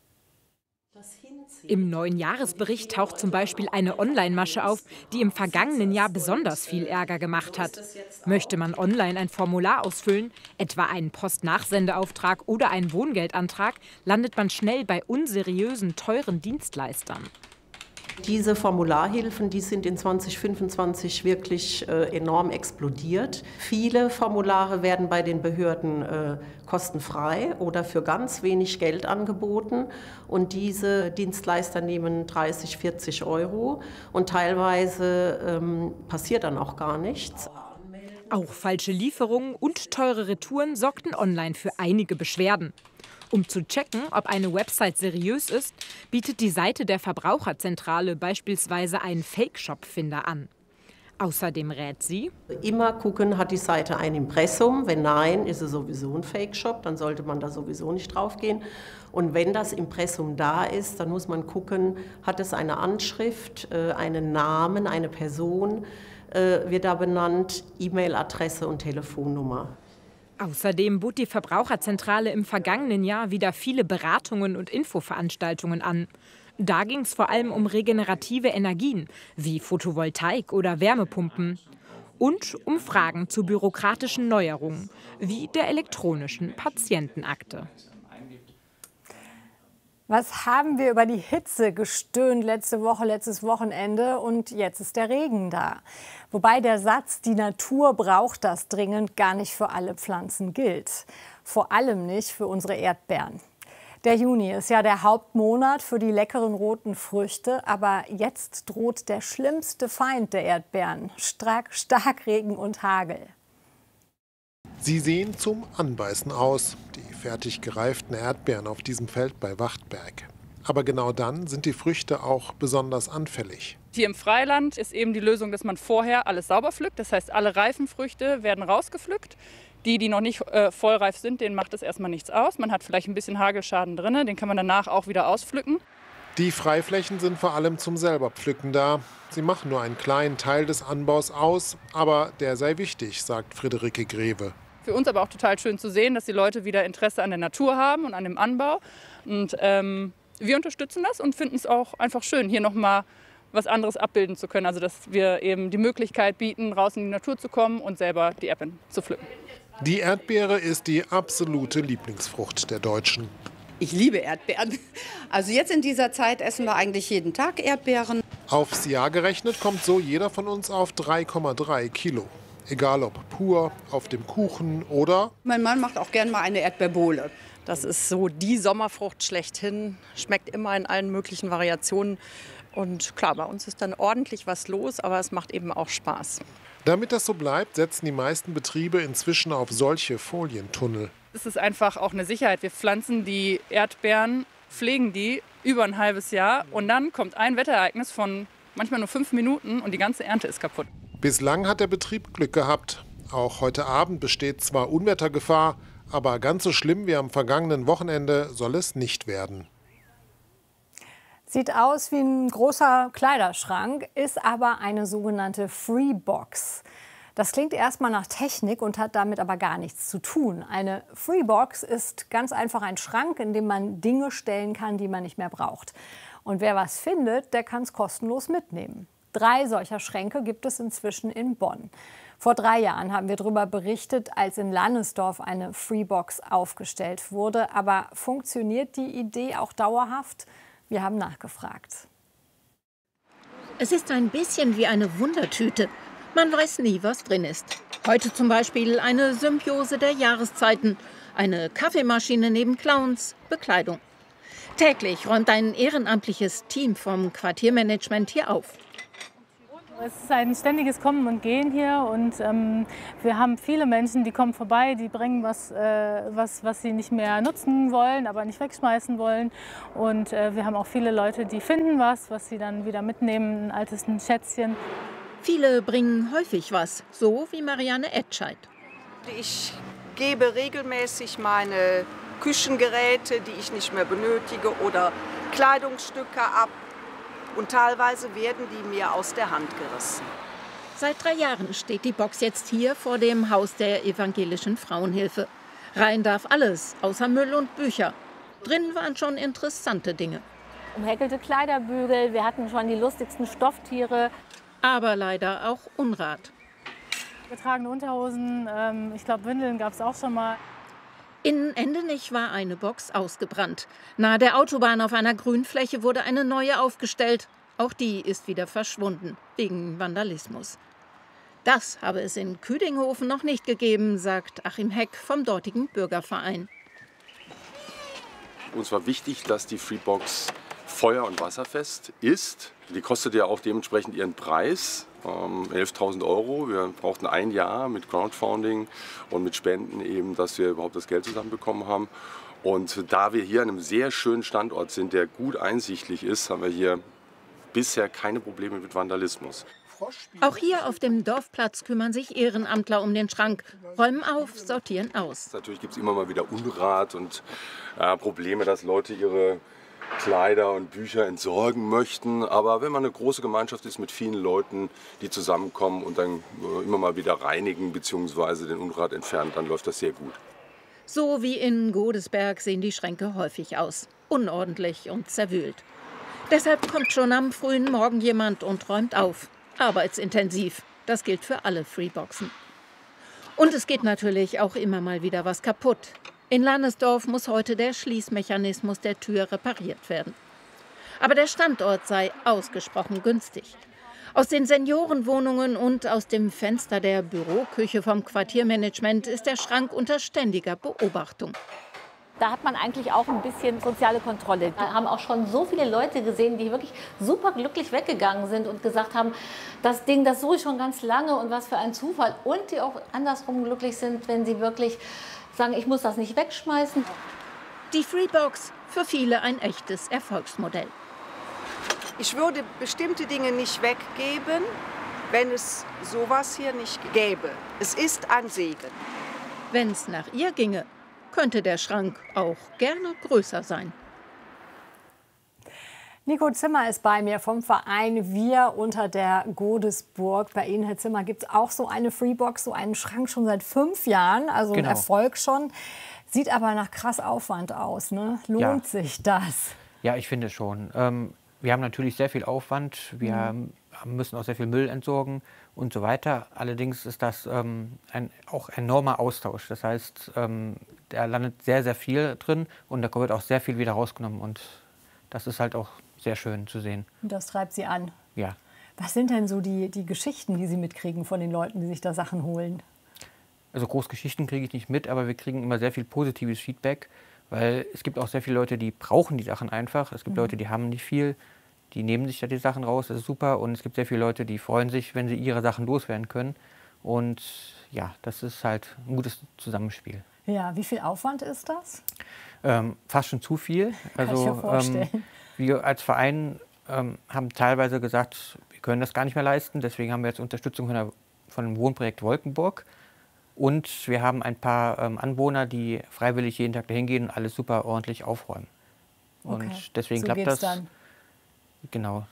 S16: Im neuen Jahresbericht taucht zum Beispiel eine Online-Masche auf, die im vergangenen Jahr besonders viel Ärger gemacht hat. Möchte man online ein Formular ausfüllen, etwa einen Postnachsendeauftrag oder einen Wohngeldantrag, landet man schnell bei unseriösen, teuren Dienstleistern.
S17: Diese Formularhilfen, die sind in 2025 wirklich enorm explodiert. Viele Formulare werden bei den Behörden kostenfrei oder für ganz wenig Geld angeboten. Und diese Dienstleister nehmen 30, 40 € und teilweise passiert dann auch gar nichts.
S16: Auch falsche Lieferungen und teure Retouren sorgten online für einige Beschwerden. Um zu checken, ob eine Website seriös ist, bietet die Seite der Verbraucherzentrale beispielsweise einen Fake-Shop-Finder an. Außerdem rät sie:
S17: Immer gucken, hat die Seite ein Impressum? Wenn nein, ist es sowieso ein Fake-Shop, dann sollte man da sowieso nicht drauf gehen. Und wenn das Impressum da ist, dann muss man gucken, hat es eine Anschrift, einen Namen, eine Person, wird da benannt, E-Mail-Adresse und Telefonnummer.
S16: Außerdem bot die Verbraucherzentrale im vergangenen Jahr wieder viele Beratungen und Infoveranstaltungen an. Da ging es vor allem um regenerative Energien wie Photovoltaik oder Wärmepumpen und um Fragen zu bürokratischen Neuerungen wie der elektronischen Patientenakte.
S27: Was haben wir über die Hitze gestöhnt letzte Woche, letztes Wochenende, und jetzt ist der Regen da. Wobei der Satz, die Natur braucht das dringend, gar nicht für alle Pflanzen gilt. Vor allem nicht für unsere Erdbeeren. Der Juni ist ja der Hauptmonat für die leckeren roten Früchte, aber jetzt droht der schlimmste Feind der Erdbeeren: Starkregen und Hagel.
S19: Sie sehen zum Anbeißen aus, die fertig gereiften Erdbeeren auf diesem Feld bei Wachtberg. Aber genau dann sind die Früchte auch besonders anfällig.
S20: Hier im Freiland ist eben die Lösung, dass man vorher alles sauber pflückt. Das heißt, alle reifen Früchte werden rausgepflückt. Die noch nicht vollreif sind, denen macht es erstmal nichts aus. Man hat vielleicht ein bisschen Hagelschaden drin, den kann man danach auch wieder auspflücken.
S19: Die Freiflächen sind vor allem zum Selberpflücken da. Sie machen nur einen kleinen Teil des Anbaus aus, aber der sei wichtig, sagt Friederike Greve.
S20: Für uns aber auch total schön zu sehen, dass die Leute wieder Interesse an der Natur haben und an dem Anbau. Und wir unterstützen das und finden es auch einfach schön, hier nochmal was anderes abbilden zu können. Also dass wir eben die Möglichkeit bieten, raus in die Natur zu kommen und selber die Erdbeeren zu pflücken.
S19: Die Erdbeere ist die absolute Lieblingsfrucht der Deutschen.
S21: Ich liebe Erdbeeren. Also jetzt in dieser Zeit essen wir eigentlich jeden Tag Erdbeeren.
S19: Aufs Jahr gerechnet kommt so jeder von uns auf 3,3 Kilo. Egal ob pur, auf dem Kuchen oder...
S21: Mein Mann macht auch gern mal eine Erdbeerbohle.
S22: Das ist so die Sommerfrucht schlechthin. Schmeckt immer in allen möglichen Variationen. Und klar, bei uns ist dann ordentlich was los, aber es macht eben auch Spaß.
S19: Damit das so bleibt, setzen die meisten Betriebe inzwischen auf solche Folientunnel.
S20: Es ist einfach auch eine Sicherheit. Wir pflanzen die Erdbeeren, pflegen die über ein halbes Jahr und dann kommt ein Wetterereignis von manchmal nur 5 Minuten und die ganze Ernte ist kaputt.
S19: Bislang hat der Betrieb Glück gehabt. Auch heute Abend besteht zwar Unwettergefahr, aber ganz so schlimm wie am vergangenen Wochenende soll es nicht werden.
S27: Sieht aus wie ein großer Kleiderschrank, ist aber eine sogenannte Freebox. Das klingt erstmal nach Technik und hat damit aber gar nichts zu tun. Eine Freebox ist ganz einfach ein Schrank, in dem man Dinge stellen kann, die man nicht mehr braucht. Und wer was findet, der kann es kostenlos mitnehmen. 3 solcher Schränke gibt es inzwischen in Bonn. Vor 3 Jahren haben wir darüber berichtet, als in Lannesdorf eine Freebox aufgestellt wurde. Aber funktioniert die Idee auch dauerhaft? Wir haben nachgefragt.
S5: Es ist ein bisschen wie eine Wundertüte. Man weiß nie, was drin ist. Heute zum Beispiel eine Symbiose der Jahreszeiten, eine Kaffeemaschine neben Clowns, Bekleidung. Täglich räumt ein ehrenamtliches Team vom Quartiermanagement hier auf.
S6: Es ist ein ständiges Kommen und Gehen hier und wir haben viele Menschen, die kommen vorbei, die bringen was sie nicht mehr nutzen wollen, aber nicht wegschmeißen wollen. Und wir haben auch viele Leute, die finden was sie dann wieder mitnehmen, ein altes Schätzchen.
S5: Viele bringen häufig was, so wie Marianne Etscheid.
S15: Ich gebe regelmäßig meine Küchengeräte, die ich nicht mehr benötige, oder Kleidungsstücke ab. Und teilweise werden die mir aus der Hand gerissen.
S5: Seit 3 Jahren steht die Box jetzt hier vor dem Haus der Evangelischen Frauenhilfe. Rein darf alles, außer Müll und Bücher. Drin waren schon interessante Dinge.
S8: Umhäkelte Kleiderbügel, wir hatten schon die lustigsten Stofftiere.
S5: Aber leider auch Unrat.
S6: Getragene Unterhosen, ich glaube Windeln gab es auch schon mal.
S5: In Endenich war eine Box ausgebrannt. Nahe der Autobahn auf einer Grünfläche wurde eine neue aufgestellt. Auch die ist wieder verschwunden, wegen Vandalismus. Das habe es in Küdinghofen noch nicht gegeben, sagt Achim Heck vom dortigen Bürgerverein.
S9: Uns war wichtig, dass die Freebox feuer- und wasserfest ist. Die kostet ja auch dementsprechend ihren Preis. 11.000 €. Wir brauchten 1 Jahr mit Crowdfunding und mit Spenden eben, dass wir überhaupt das Geld zusammenbekommen haben. Und da wir hier an einem sehr schönen Standort sind, der gut einsichtlich ist, haben wir hier bisher keine Probleme mit Vandalismus.
S5: Auch hier auf dem Dorfplatz kümmern sich Ehrenamtler um den Schrank, räumen auf, sortieren aus.
S9: Natürlich gibt es immer mal wieder Unrat und Probleme, dass Leute ihre Kleider und Bücher entsorgen möchten. Aber wenn man eine große Gemeinschaft ist mit vielen Leuten, die zusammenkommen und dann immer mal wieder reinigen bzw. den Unrat entfernen, dann läuft das sehr gut.
S5: So wie in Godesberg sehen die Schränke häufig aus. Unordentlich und zerwühlt. Deshalb kommt schon am frühen Morgen jemand und räumt auf. Arbeitsintensiv. Das gilt für alle Freeboxen. Und es geht natürlich auch immer mal wieder was kaputt. In Lannesdorf muss heute der Schließmechanismus der Tür repariert werden. Aber der Standort sei ausgesprochen günstig. Aus den Seniorenwohnungen und aus dem Fenster der Büroküche vom Quartiermanagement ist der Schrank unter ständiger Beobachtung.
S8: Da hat man eigentlich auch ein bisschen soziale Kontrolle. Wir haben auch schon so viele Leute gesehen, die wirklich super glücklich weggegangen sind und gesagt haben, das Ding, das suche ich schon ganz lange und was für ein Zufall. Und die auch andersrum glücklich sind, wenn sie wirklich sagen, ich muss das nicht wegschmeißen.
S5: Die Freebox, für viele ein echtes Erfolgsmodell.
S15: Ich würde bestimmte Dinge nicht weggeben, wenn es sowas hier nicht gäbe. Es ist ein Segen.
S5: Wenn es nach ihr ginge, könnte der Schrank auch gerne größer sein.
S27: Nico Zimmer ist bei mir vom Verein Wir unter der Godesburg. Bei Ihnen, Herr Zimmer, gibt es auch so eine Freebox, so einen Schrank schon seit 5 Jahren, also ein Erfolg schon. Sieht aber nach krass Aufwand aus, ne? Lohnt sich das?
S23: Ja, ich finde schon. Wir haben natürlich sehr viel Aufwand, wir müssen auch sehr viel Müll entsorgen und so weiter. Allerdings ist das auch ein enormer Austausch. Das heißt, da landet sehr, sehr viel drin und da wird auch sehr viel wieder rausgenommen. Und das ist halt auch sehr schön zu sehen.
S27: Und das treibt Sie an?
S23: Ja.
S27: Was sind denn so die Geschichten, die Sie mitkriegen von den Leuten, die sich da Sachen holen?
S23: Also Großgeschichten kriege ich nicht mit, aber wir kriegen immer sehr viel positives Feedback, weil es gibt auch sehr viele Leute, die brauchen die Sachen einfach. Es gibt Leute, die haben nicht viel, die nehmen sich da die Sachen raus, das ist super. Und es gibt sehr viele Leute, die freuen sich, wenn sie ihre Sachen loswerden können. Und ja, das ist halt ein gutes Zusammenspiel.
S27: Ja, wie viel Aufwand ist das?
S23: Fast schon zu viel.
S27: Kann ich mir vorstellen.
S23: Wir als Verein haben teilweise gesagt, wir können das gar nicht mehr leisten. Deswegen haben wir jetzt Unterstützung von dem Wohnprojekt Wolkenburg. Und wir haben ein paar Anwohner, die freiwillig jeden Tag dahin gehen und alles super ordentlich aufräumen.
S27: Okay.
S23: Und deswegen
S27: so
S23: klappt
S27: geht's
S23: das.
S27: Dann.
S23: Genau.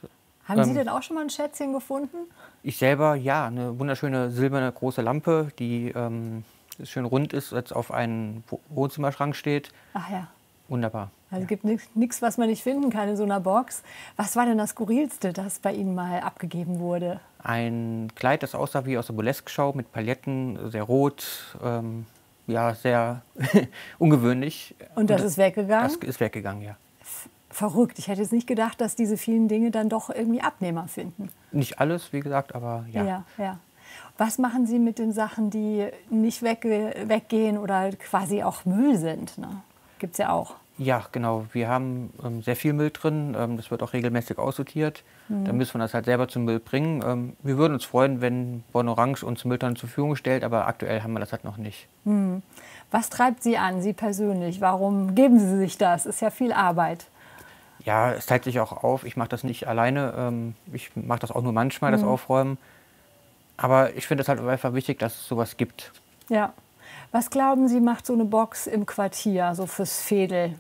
S27: Haben Sie denn auch schon mal ein Schätzchen gefunden?
S23: Ich selber, ja, eine wunderschöne silberne große Lampe, die schön rund ist, jetzt auf einem Wohnzimmerschrank steht.
S27: Ach ja.
S23: Wunderbar.
S27: Also es gibt nichts, was man nicht finden kann in so einer Box. Was war denn das Skurrilste, das bei Ihnen mal abgegeben wurde?
S23: Ein Kleid, das aussah wie aus der Burlesque-Show mit Pailletten, sehr rot, ja, sehr ungewöhnlich.
S27: Und das ist weggegangen?
S23: Das ist weggegangen, ja.
S27: Verrückt. Ich hätte jetzt nicht gedacht, dass diese vielen Dinge dann doch irgendwie Abnehmer finden.
S23: Nicht alles, wie gesagt, aber ja.
S27: Ja. Was machen Sie mit den Sachen, die nicht weggehen oder quasi auch Müll sind? Ne? Gibt es ja auch.
S23: Ja, genau. Wir haben sehr viel Müll drin. Das wird auch regelmäßig aussortiert. Dann müssen wir das halt selber zum Müll bringen. Wir würden uns freuen, wenn Bonn Orange uns Mülltonnen zur Verfügung stellt, aber aktuell haben wir das halt noch nicht.
S27: Was treibt Sie an, Sie persönlich? Warum geben Sie sich das? Ist ja viel Arbeit.
S23: Ja, es teilt sich auch auf. Ich mache das nicht alleine. Ich mache das auch nur manchmal, das Aufräumen. Aber ich finde es halt einfach wichtig, dass es sowas gibt.
S27: Ja. Was glauben Sie, macht so eine Box im Quartier, so fürs Veedel?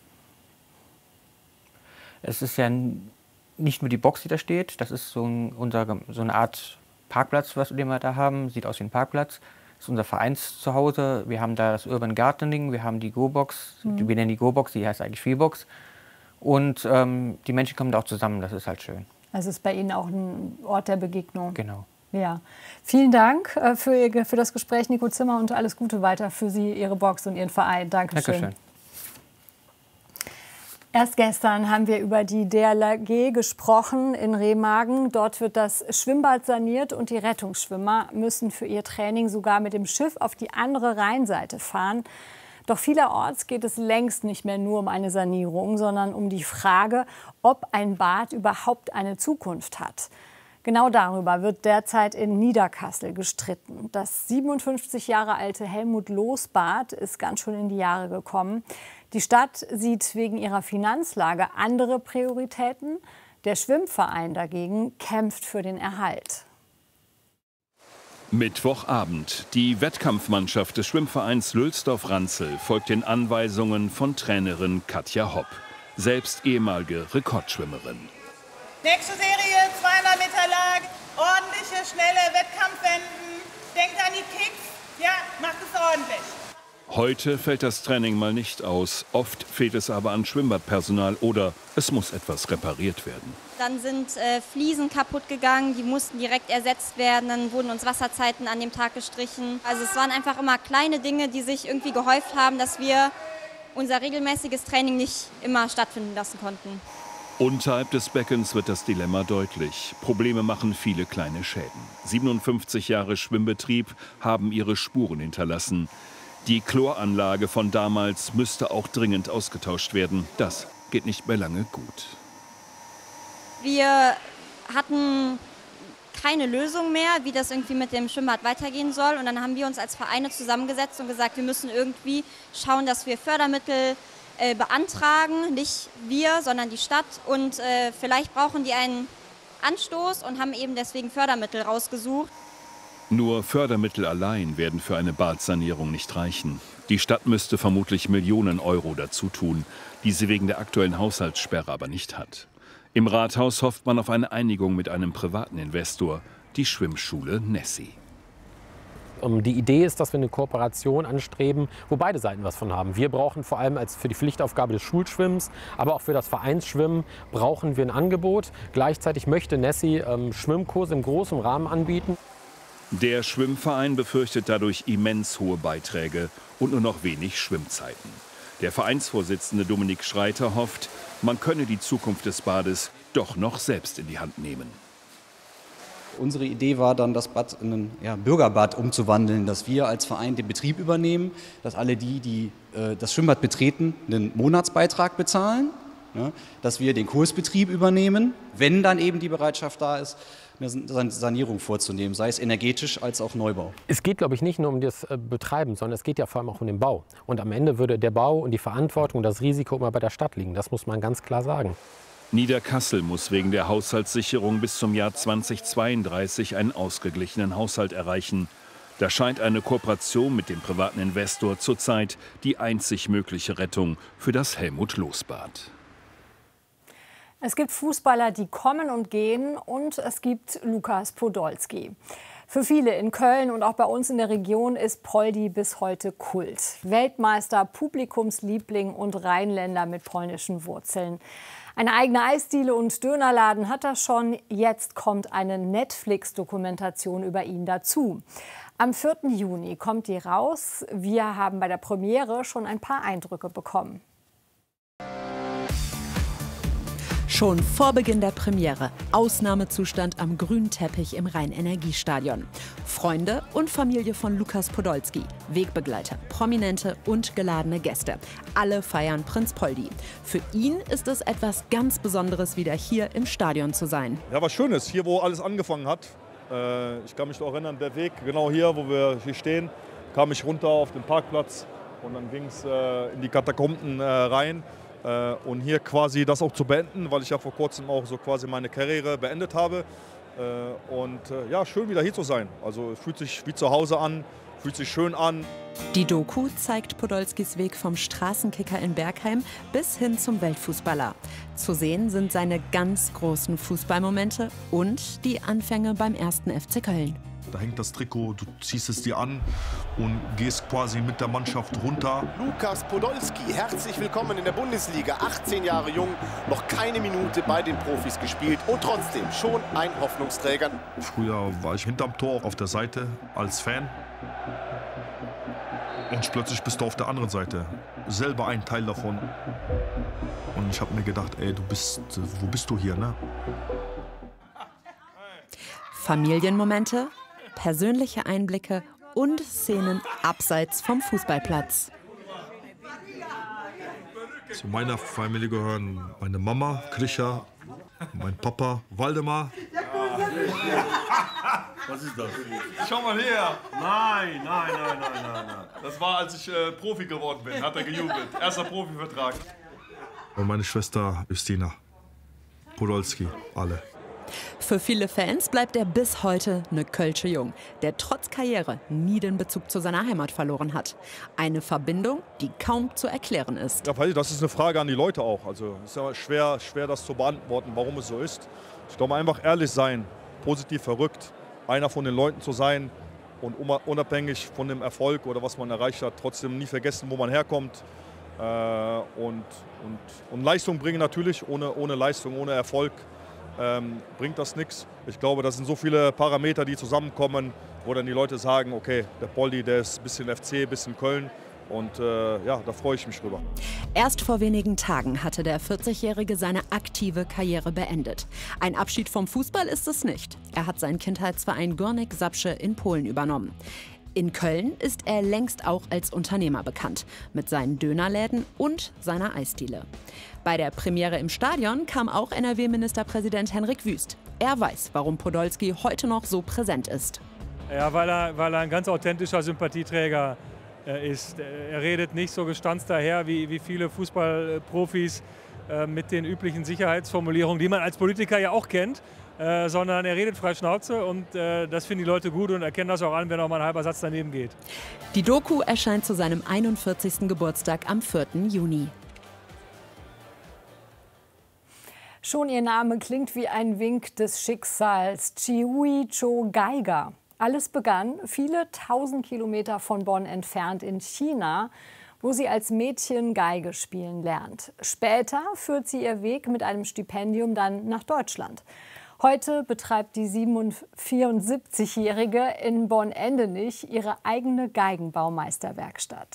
S23: Es ist ja nicht nur die Box, die da steht. Das ist so eine Art Parkplatz, den wir da haben. Sieht aus wie ein Parkplatz. Das ist unser Vereinszuhause. Wir haben da das Urban Gardening, wir haben die Go-Box. Wir nennen die Go-Box, die heißt eigentlich Freebox. Und die Menschen kommen da auch zusammen, das ist halt schön.
S27: Also ist bei Ihnen auch ein Ort der Begegnung?
S23: Genau.
S27: Ja. Vielen Dank für das Gespräch, Nico Zimmer, und alles Gute weiter für Sie, Ihre Box und Ihren Verein. Dankeschön.
S23: Dankeschön.
S27: Erst gestern haben wir über die DLRG gesprochen in Remagen. Dort wird das Schwimmbad saniert und die Rettungsschwimmer müssen für ihr Training sogar mit dem Schiff auf die andere Rheinseite fahren. Doch vielerorts geht es längst nicht mehr nur um eine Sanierung, sondern um die Frage, ob ein Bad überhaupt eine Zukunft hat. Genau darüber wird derzeit in Niederkassel gestritten. Das 57 Jahre alte Helmut-Loos-Bad ist ganz schön in die Jahre gekommen. Die Stadt sieht wegen ihrer Finanzlage andere Prioritäten. Der Schwimmverein dagegen kämpft für den Erhalt.
S1: Mittwochabend. Die Wettkampfmannschaft des Schwimmvereins Lülsdorf-Ranzel folgt den Anweisungen von Trainerin Katja Hopp, selbst ehemalige Rekordschwimmerin.
S4: Nächste Serie, 200 Meter Lag, ordentliche, schnelle Wettkampfwenden. Denkt an die Kicks, ja, macht es ordentlich.
S1: Heute fällt das Training mal nicht aus. Oft fehlt es aber an Schwimmbadpersonal oder es muss etwas repariert werden.
S10: Dann sind Fliesen kaputt gegangen, die mussten direkt ersetzt werden. Dann wurden uns Wasserzeiten an dem Tag gestrichen. Also es waren einfach immer kleine Dinge, die sich irgendwie gehäuft haben, dass wir unser regelmäßiges Training nicht immer stattfinden lassen konnten.
S1: Unterhalb des Beckens wird das Dilemma deutlich. Probleme machen viele kleine Schäden. 57 Jahre Schwimmbetrieb haben ihre Spuren hinterlassen. Die Chloranlage von damals müsste auch dringend ausgetauscht werden. Das geht nicht mehr lange gut.
S10: Wir hatten keine Lösung mehr, wie das irgendwie mit dem Schwimmbad weitergehen soll. Und dann haben wir uns als Vereine zusammengesetzt und gesagt, wir müssen irgendwie schauen, dass wir Fördermittel beantragen. Nicht wir, sondern die Stadt. Und vielleicht brauchen die einen Anstoß und haben eben deswegen Fördermittel rausgesucht.
S1: Nur Fördermittel allein werden für eine Badsanierung nicht reichen. Die Stadt müsste vermutlich Millionen Euro dazu tun, die sie wegen der aktuellen Haushaltssperre aber nicht hat. Im Rathaus hofft man auf eine Einigung mit einem privaten Investor, die Schwimmschule Nessie.
S11: Die Idee ist, dass wir eine Kooperation anstreben, wo beide Seiten was von haben. Wir brauchen vor allem für die Pflichtaufgabe des Schulschwimmens, aber auch für das Vereinsschwimmen brauchen wir ein Angebot. Gleichzeitig möchte Nessie Schwimmkurse im großen Rahmen anbieten.
S1: Der Schwimmverein befürchtet dadurch immens hohe Beiträge und nur noch wenig Schwimmzeiten. Der Vereinsvorsitzende Dominik Schreiter hofft, man könne die Zukunft des Bades doch noch selbst in die Hand nehmen.
S24: Unsere Idee war dann, das Bad in ein Bürgerbad umzuwandeln, dass wir als Verein den Betrieb übernehmen, dass alle die das Schwimmbad betreten, einen Monatsbeitrag bezahlen, ja, dass wir den Kursbetrieb übernehmen, wenn dann eben die Bereitschaft da ist, eine Sanierung vorzunehmen, sei es energetisch als auch Neubau.
S11: Es geht, glaube ich, nicht nur um das Betreiben, sondern es geht ja vor allem auch um den Bau. Und am Ende würde der Bau und die Verantwortung und das Risiko immer bei der Stadt liegen. Das muss man ganz klar sagen.
S1: Niederkassel muss wegen der Haushaltssicherung bis zum Jahr 2032 einen ausgeglichenen Haushalt erreichen. Da scheint eine Kooperation mit dem privaten Investor zurzeit die einzig mögliche Rettung für das Helmut-Loos-Bad.
S27: Es gibt Fußballer, die kommen und gehen, und es gibt Lukas Podolski. Für viele in Köln und auch bei uns in der Region ist Poldi bis heute Kult. Weltmeister, Publikumsliebling und Rheinländer mit polnischen Wurzeln. Eine eigene Eisdiele und Dönerladen hat er schon. Jetzt kommt eine Netflix-Dokumentation über ihn dazu. Am 4. Juni kommt die raus. Wir haben bei der Premiere schon ein paar Eindrücke bekommen.
S7: Schon vor Beginn der Premiere Ausnahmezustand am grünen Teppich im Rhein-Energie-Stadion. Freunde und Familie von Lukas Podolski, Wegbegleiter, Prominente und geladene Gäste. Alle feiern Prinz Poldi. Für ihn ist es etwas ganz Besonderes, wieder hier im Stadion zu sein.
S12: Ja, was Schönes, hier wo alles angefangen hat. Ich kann mich noch erinnern, der Weg, genau hier, wo wir hier stehen, kam ich runter auf den Parkplatz und dann ging es in die Katakomben rein. Und hier quasi das auch zu beenden, weil ich ja vor kurzem auch so quasi meine Karriere beendet habe. Ja, schön wieder hier zu sein. Also es fühlt sich wie zu Hause an, fühlt sich schön an.
S7: Die Doku zeigt Podolskis Weg vom Straßenkicker in Bergheim bis hin zum Weltfußballer. Zu sehen sind seine ganz großen Fußballmomente und die Anfänge beim 1. FC Köln.
S13: Da hängt das Trikot, du ziehst es dir an und gehst quasi mit der Mannschaft runter.
S14: Lukas Podolski, herzlich willkommen in der Bundesliga. 18 Jahre jung, noch keine Minute bei den Profis gespielt und trotzdem schon ein Hoffnungsträger.
S13: Früher war ich hinterm Tor auf der Seite als Fan. Und plötzlich bist du auf der anderen Seite, selber ein Teil davon. Und ich habe mir gedacht, ey, wo bist du hier, ne?
S7: Familienmomente, persönliche Einblicke und Szenen abseits vom Fußballplatz.
S13: Zu meiner Familie gehören meine Mama, Krischa, mein Papa, Waldemar.
S12: Was ist das? Schau mal her. Nein. Das war, als ich Profi geworden bin, hat er gejubelt. Erster Profivertrag.
S13: Und meine Schwester Justina Podolski, alle.
S7: Für viele Fans bleibt er bis heute eine Kölsche Jung, der trotz Karriere nie den Bezug zu seiner Heimat verloren hat. Eine Verbindung, die kaum zu erklären ist.
S12: Ja, das ist eine Frage an die Leute auch. Also es ist ja schwer das zu beantworten, warum es so ist. Ich glaube, einfach ehrlich sein, positiv verrückt, einer von den Leuten zu sein und unabhängig von dem Erfolg oder was man erreicht hat, trotzdem nie vergessen, wo man herkommt. Und Leistung bringen natürlich, ohne Leistung, ohne Erfolg bringt das nichts. Ich glaube, das sind so viele Parameter, die zusammenkommen, wo dann die Leute sagen, okay, der Poldi, der ist ein bisschen FC, ein bisschen Köln. Und ja, da freue ich mich drüber.
S7: Erst vor wenigen Tagen hatte der 40-Jährige seine aktive Karriere beendet. Ein Abschied vom Fußball ist es nicht. Er hat seinen Kindheitsverein Górnik Zabrze in Polen übernommen. In Köln ist er längst auch als Unternehmer bekannt, mit seinen Dönerläden und seiner Eisdiele. Bei der Premiere im Stadion kam auch NRW-Ministerpräsident Henrik Wüst. Er weiß, warum Podolski heute noch so präsent ist.
S18: Ja, weil er ein ganz authentischer Sympathieträger ist. Er redet nicht so gestanzt daher wie viele Fußballprofis mit den üblichen Sicherheitsformulierungen, die man als Politiker ja auch kennt. Sondern er redet frei Schnauze und das finden die Leute gut und erkennen das auch an, wenn auch mal ein halber Satz daneben geht.
S7: Die Doku erscheint zu seinem 41. Geburtstag am 4. Juni.
S27: Schon ihr Name klingt wie ein Wink des Schicksals. Chihui Cho Geiger. Alles begann viele 1000 Kilometer von Bonn entfernt in China, wo sie als Mädchen Geige spielen lernt. Später führt sie ihr Weg mit einem Stipendium dann nach Deutschland. Heute betreibt die 74-Jährige in Bonn-Endenich ihre eigene Geigenbaumeisterwerkstatt.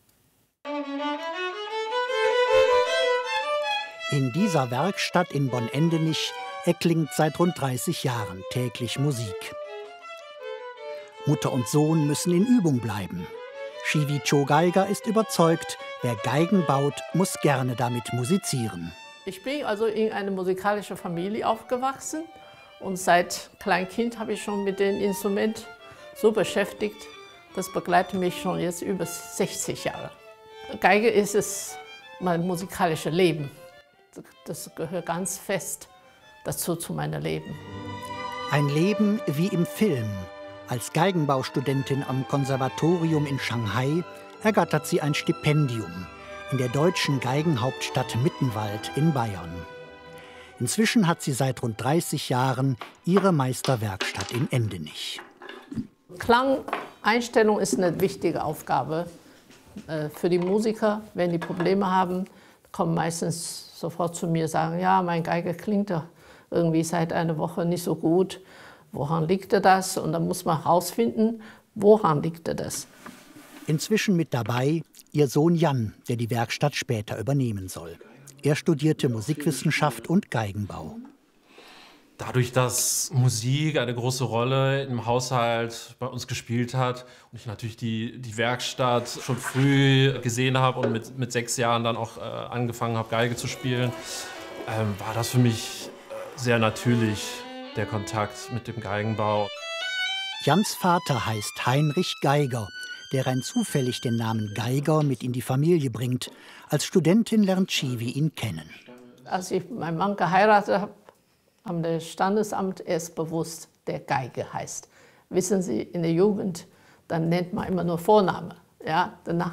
S25: In dieser Werkstatt in Bonn-Endenich erklingt seit rund 30 Jahren täglich Musik. Mutter und Sohn müssen in Übung bleiben. Chihui Cho Geiger ist überzeugt, wer Geigen baut, muss gerne damit musizieren.
S26: Ich bin also in einer musikalischen Familie aufgewachsen und seit Kleinkind habe ich schon mit dem Instrument so beschäftigt. Das begleitet mich schon jetzt über 60 Jahre. Geige ist mein musikalisches Leben. Das gehört ganz fest dazu zu meinem Leben.
S25: Ein Leben wie im Film. Als Geigenbaustudentin am Konservatorium in Shanghai ergattert sie ein Stipendium in der deutschen Geigenhauptstadt Mittenwald in Bayern. Inzwischen hat sie seit rund 30 Jahren ihre Meisterwerkstatt in Endenich.
S26: Klangeinstellung ist eine wichtige Aufgabe für die Musiker. Wenn die Probleme haben, kommen meistens sofort zu mir und sagen, ja, mein Geige klingt doch irgendwie seit einer Woche nicht so gut. Woran liegt das? Und dann muss man herausfinden, woran liegt das?
S25: Inzwischen mit dabei ihr Sohn Jan, der die Werkstatt später übernehmen soll. Er studierte Musikwissenschaft und Geigenbau.
S2: Dadurch, dass Musik eine große Rolle im Haushalt bei uns gespielt hat und ich natürlich die Werkstatt schon früh gesehen habe und mit 6 Jahren dann auch angefangen habe, Geige zu spielen, war das für mich sehr natürlich, der Kontakt mit dem Geigenbau.
S25: Jans Vater heißt Heinrich Geiger, der rein zufällig den Namen Geiger mit in die Familie bringt. Als Studentin lernt Chivi ihn kennen.
S26: Als ich meinen Mann geheiratet habe, haben das Standesamt erst bewusst, der Geige heißt. Wissen Sie, in der Jugend, dann nennt man immer nur Vorname. Ja, danach